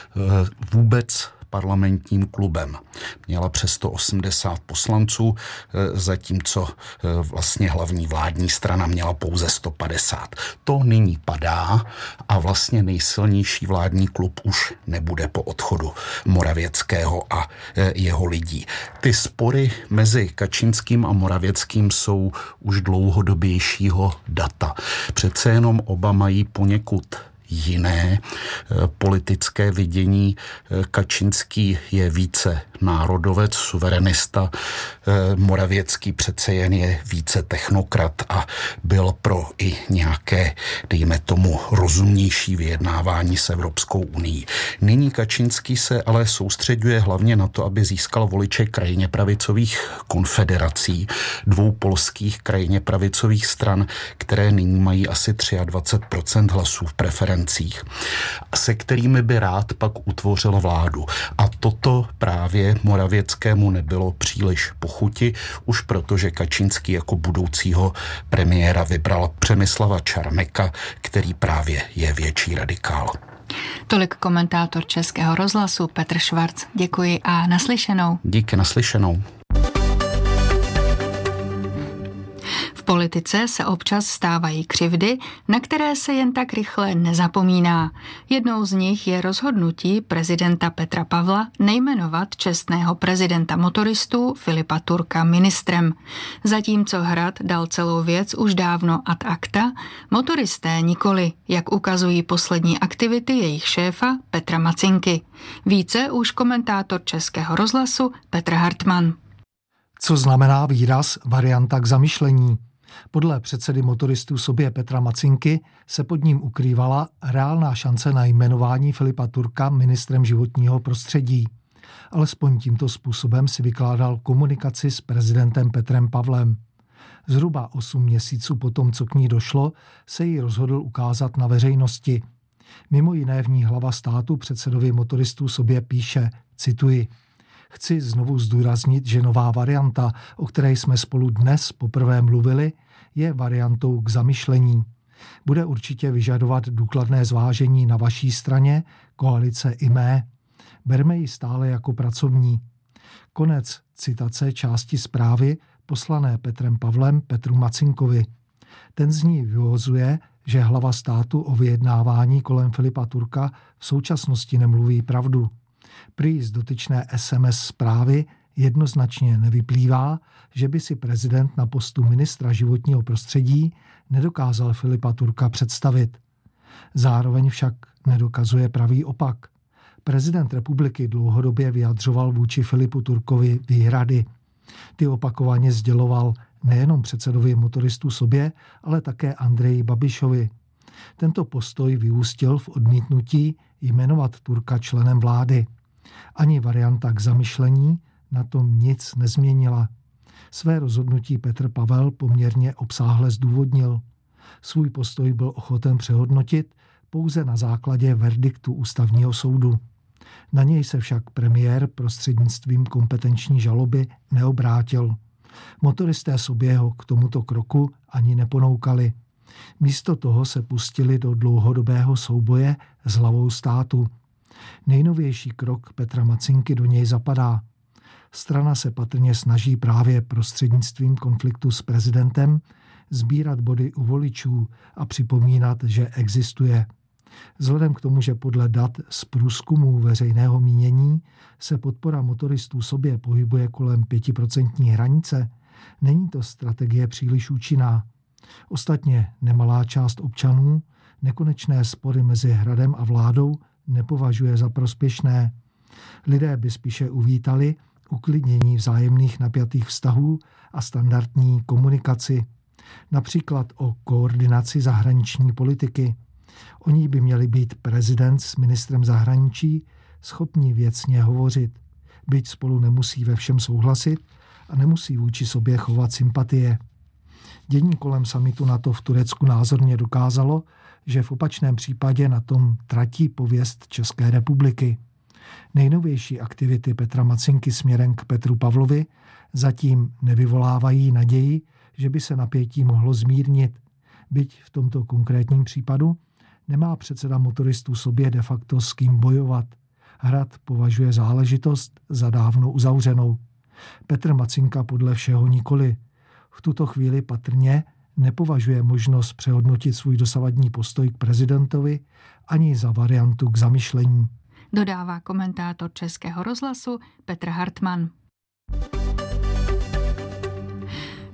vůbec parlamentním klubem. Měla přes sto osmdesát poslanců, zatímco vlastně hlavní vládní strana měla pouze sto padesát. To nyní padá a vlastně nejsilnější vládní klub už nebude po odchodu Morawieckého a jeho lidí. Ty spory mezi Kačinským a Morawieckým jsou už dlouhodobějšího data. Přece jenom oba mají poněkud jiné politické vidění. Kačinský je více národovec, suverenista, Moravěcký přece jen je více technokrat a byl pro i nějaké, dejme tomu, rozumnější vyjednávání s Evropskou unií. Nyní Kačinský se ale soustředuje hlavně na to, aby získal voliče krajně pravicových konfederací, dvou polských krajně pravicových stran, které nyní mají asi dvacet tři procent hlasů v preferencích, se kterými by rád pak utvořil vládu. A toto právě Moravěckému nebylo příliš po chuti, už protože Kačinský jako budoucího premiéra vybral Přemyslava Čarneka, který právě je větší radikál. Tolik komentátor Českého rozhlasu Petr Švarc. Děkuji a naslyšenou. Díky, naslyšenou. V politice se občas stávají křivdy, na které se jen tak rychle nezapomíná. Jednou z nich je rozhodnutí prezidenta Petra Pavla nejmenovat čestného prezidenta motoristů Filipa Turka ministrem. Zatímco Hrad dal celou věc už dávno ad acta, motoristé nikoli, jak ukazují poslední aktivity jejich šéfa Petra Macinky. Více už komentátor Českého rozhlasu Petr Hartmann. Co znamená výraz varianta k zamyšlení? Podle předsedy motoristů sobě Petra Macinky se pod ním ukrývala reálná šance na jmenování Filipa Turka ministrem životního prostředí. Alespoň tímto způsobem si vykládal komunikaci s prezidentem Petrem Pavlem. Zhruba osm měsíců potom, co k ní došlo, se jí rozhodl ukázat na veřejnosti. Mimo jiné v ní hlava státu předsedovi motoristů sobě píše, cituji, chci znovu zdůraznit, že nová varianta, o které jsme spolu dnes poprvé mluvili, je variantou k zamyšlení. Bude určitě vyžadovat důkladné zvážení na vaší straně, koalice i mé. Berme ji stále jako pracovní. Konec citace části zprávy poslané Petrem Pavlem Petru Macinkovi. Ten z ní vyvozuje, že hlava státu o vyjednávání kolem Filipa Turka v současnosti nemluví pravdu. Prý z dotyčné es em es zprávy jednoznačně nevyplývá, že by si prezident na postu ministra životního prostředí nedokázal Filipa Turka představit. Zároveň však nedokazuje pravý opak. Prezident republiky dlouhodobě vyjadřoval vůči Filipu Turkovi výhrady. Ty opakovaně sděloval nejenom předsedovi motoristů sobě, ale také Andreji Babišovi. Tento postoj vyústil v odmítnutí jmenovat Turka členem vlády. Ani varianta k zamyšlení na tom nic nezměnila. Své rozhodnutí Petr Pavel poměrně obsáhle zdůvodnil. Svůj postoj byl ochoten přehodnotit pouze na základě verdiktu ústavního soudu. Na něj se však premiér prostřednictvím kompetenční žaloby neobrátil. Motoristé sobě ho k tomuto kroku ani neponoukali. Místo toho se pustili do dlouhodobého souboje s hlavou státu. Nejnovější krok Petra Macinky do něj zapadá. Strana se patrně snaží právě prostřednictvím konfliktu s prezidentem sbírat body u voličů a připomínat, že existuje. Vzhledem k tomu, že podle dat z průzkumů veřejného mínění se podpora motoristů sobě pohybuje kolem pětiprocentní hranice, není to strategie příliš účinná. Ostatně nemalá část občanů nekonečné spory mezi Hradem a vládou nepovažuje za prospěšné. Lidé by spíše uvítali uklidnění vzájemných napjatých vztahů a standardní komunikaci. Například o koordinaci zahraniční politiky. O ní by měli být prezident s ministrem zahraničí schopni věcně hovořit, byť spolu nemusí ve všem souhlasit a nemusí vůči sobě chovat sympatie. Dění kolem summitu NATO v Turecku názorně dokázalo, že v opačném případě na tom tratí pověst České republiky. Nejnovější aktivity Petra Macinky směrem k Petru Pavlovi zatím nevyvolávají naději, že by se napětí mohlo zmírnit. Byť v tomto konkrétním případu nemá předseda motoristů sobě de facto s kým bojovat. Hrad považuje záležitost za dávno uzavřenou. Petr Macinka podle všeho nikoli. V tuto chvíli patrně nepovažuje možnost přehodnotit svůj dosavadní postoj k prezidentovi ani za variantu k zamyšlení. Dodává komentátor Českého rozhlasu Petr Hartmann.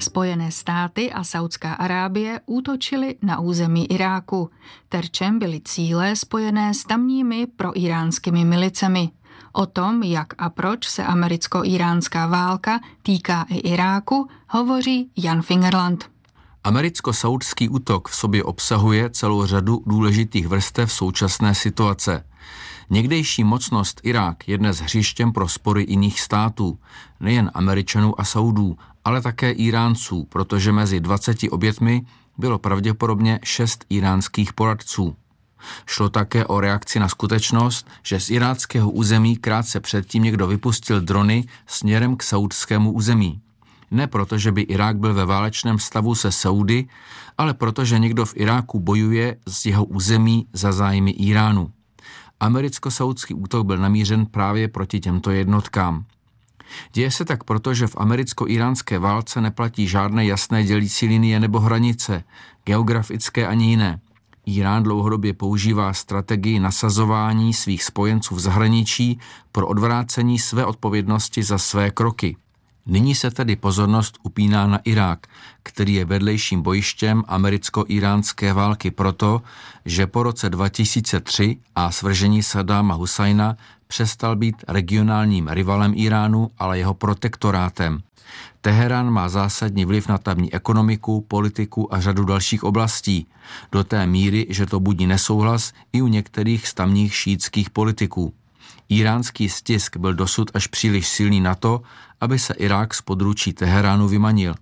Spojené státy a Saudská Arábie útočily na území Iráku. Terčem byly cíle spojené s tamními proiránskými milicemi. O tom, jak a proč se americko-iránská válka týká i Iráku, hovoří Jan Fingerland. Americko-saudský útok v sobě obsahuje celou řadu důležitých vrstev současné situace. Někdejší mocnost Irák je dnes hřištěm pro spory jiných států, nejen Američanů a Saudů, ale také Iránců, protože mezi dvaceti obětmi bylo pravděpodobně šest iránských poradců. Šlo také o reakci na skutečnost, že z iráckého území krátce předtím někdo vypustil drony směrem k saudskému území. Ne proto, že by Irák byl ve válečném stavu se Saudy, ale protože někdo v Iráku bojuje z jeho území za zájmy Iránu. Americko-saudský útok byl namířen právě proti těmto jednotkám. Děje se tak proto, že v americko-iránské válce neplatí žádné jasné dělící linie nebo hranice, geografické ani jiné. Irán dlouhodobě používá strategii nasazování svých spojenců v zahraničí pro odvrácení své odpovědnosti za své kroky. Nyní se tedy pozornost upíná na Irák, který je vedlejším bojištěm americko-iránské války proto, že po roce dva tisíce tři a svržení Saddáma Husajna přestal být regionálním rivalem Iránu, ale jeho protektorátem. Teherán má zásadní vliv na tamní ekonomiku, politiku a řadu dalších oblastí, do té míry, že to budí nesouhlas i u některých z tamních šítských politiků. Iránský stisk byl dosud až příliš silný na to, aby se Irák z područí Teheránu vymanil.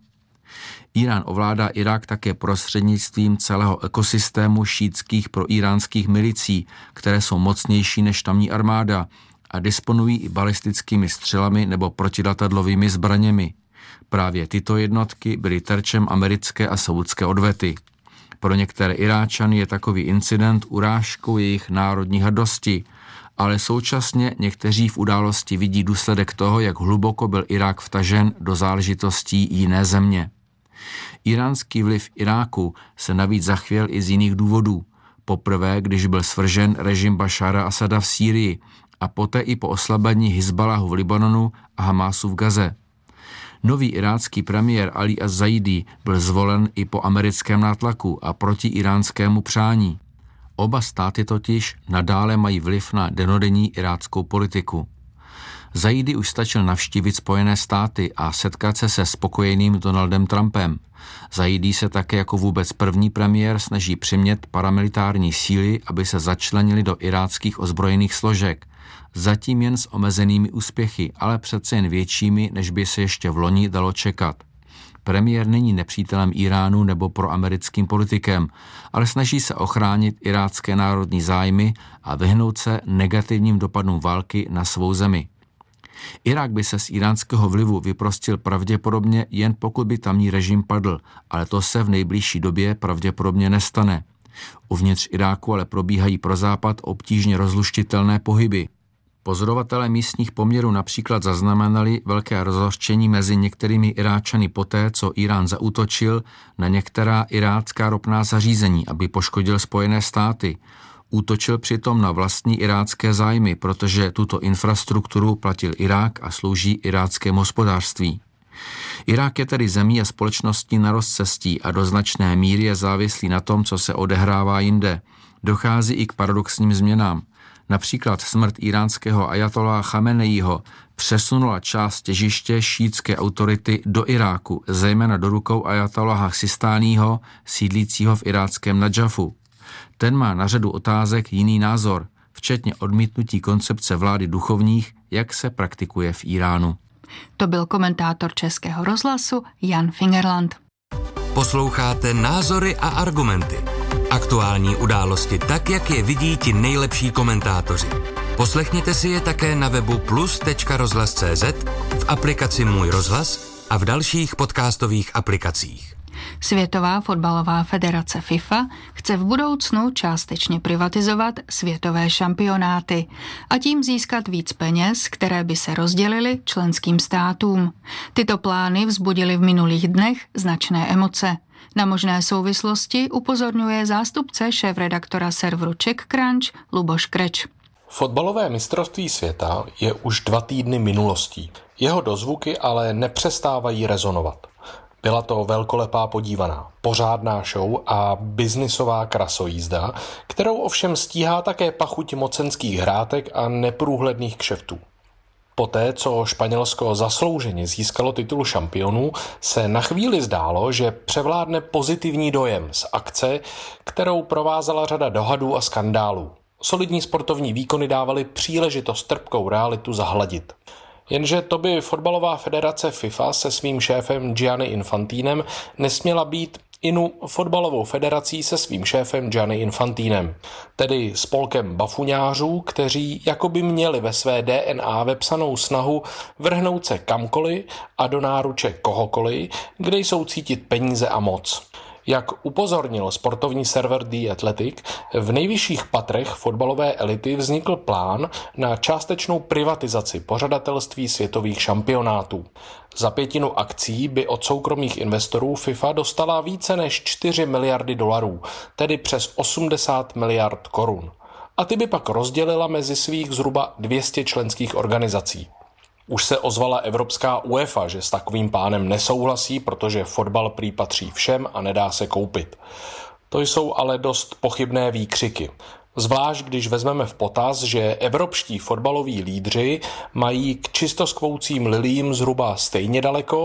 Irán ovládá Irák také prostřednictvím celého ekosystému šítských proiránských milicí, které jsou mocnější než tamní armáda a disponují i balistickými střelami nebo protiletadlovými zbraněmi. Právě tyto jednotky byly terčem americké a saudské odvety. Pro některé Iráčany je takový incident urážkou jejich národní hrdosti, ale současně někteří v události vidí důsledek toho, jak hluboko byl Irák vtažen do záležitostí jiné země. Iránský vliv v Iráku se navíc zachvěl i z jiných důvodů. Poprvé, když byl svržen režim Bašára Asada v Sýrii a poté i po oslabení Hizbalahu v Libanonu a Hamásu v Gaze. Nový irácký premiér Ali az-Zaidi byl zvolen i po americkém nátlaku a proti iránskému přání. Oba státy totiž nadále mají vliv na denodenní iráckou politiku. Zaidi už stačil navštívit Spojené státy a setkat se se spokojeným Donaldem Trumpem. Zaidi se také jako vůbec první premiér snaží přimět paramilitární síly, aby se začlenili do iráckých ozbrojených složek. Zatím jen s omezenými úspěchy, ale přece jen většími, než by se ještě v loni dalo čekat. Premiér není nepřítelem Iránu nebo proamerickým politikem, ale snaží se ochránit irácké národní zájmy a vyhnout se negativním dopadům války na svou zemi. Irák by se z iránského vlivu vyprostil pravděpodobně jen pokud by tamní režim padl, ale to se v nejbližší době pravděpodobně nestane. Uvnitř Iráku ale probíhají pro Západ obtížně rozluštitelné pohyby. Pozorovatelé místních poměrů například zaznamenali velké rozhořčení mezi některými Iráčany poté, co Irán zaútočil na některá irácká ropná zařízení, aby poškodil Spojené státy. Útočil přitom na vlastní irácké zájmy, protože tuto infrastrukturu platil Irák a slouží iráckému hospodářství. Irák je tedy zemí a společností na rozcestí a do značné míry je závislý na tom, co se odehrává jinde. Dochází i k paradoxním změnám. Například smrt iránského ajatoláha Chameneího přesunula část těžiště šítské autority do Iráku, zejména do rukou ajatoláha Sistáního, sídlícího v iráckém Nadžafu. Ten má na řadu otázek jiný názor, včetně odmítnutí koncepce vlády duchovních, jak se praktikuje v Iránu. To byl komentátor Českého rozhlasu Jan Fingerland. Posloucháte Názory a argumenty. Aktuální události tak, jak je vidí ti nejlepší komentátoři. Poslechněte si je také na webu plus tečka rozhlas tečka cé zet, v aplikaci Můj rozhlas a v dalších podcastových aplikacích. Světová fotbalová federace FIFA chce v budoucnu částečně privatizovat světové šampionáty a tím získat víc peněz, které by se rozdělily členským státům. Tyto plány vzbudily v minulých dnech značné emoce. Na možné souvislosti upozorňuje zástupce šéfredaktora serveru Czech Crunch Luboš Kreč. Fotbalové mistrovství světa je už dva týdny minulostí. Jeho dozvuky ale nepřestávají rezonovat. Byla to velkolepá podívaná, pořádná show a biznisová krasojízda, kterou ovšem stíhá také pachuť mocenských hrátek a neprůhledných kšeftů. Poté, co Španělsko zaslouženě získalo titul šampionů, se na chvíli zdálo, že převládne pozitivní dojem z akce, kterou provázela řada dohadů a skandálů. Solidní sportovní výkony dávaly příležitost trpkou realitu zahladit. Jenže to by fotbalová federace FIFA se svým šéfem Gianni Infantinem nesměla být inu fotbalovou federací se svým šéfem Gianni Infantinem, tedy spolkem bafuňářů, kteří jakoby měli ve své D N A vepsanou snahu vrhnout se kamkoliv a do náruče kohokoliv, kde jsou cítit peníze a moc. Jak upozornil sportovní server The Athletic, v nejvyšších patrech fotbalové elity vznikl plán na částečnou privatizaci pořadatelství světových šampionátů. Za pětinu akcí by od soukromých investorů FIFA dostala více než čtyři miliardy dolarů, tedy přes osmdesát miliard korun. A ty by pak rozdělila mezi svých zhruba dvě stě členských organizací. Už se ozvala Evropská UEFA, že s takovým plánem nesouhlasí, protože fotbal prý patří všem a nedá se koupit. To jsou ale dost pochybné výkřiky. Zvlášť když vezmeme v potaz, že evropští fotbaloví lídři mají k čistoskvoucím lilím zhruba stejně daleko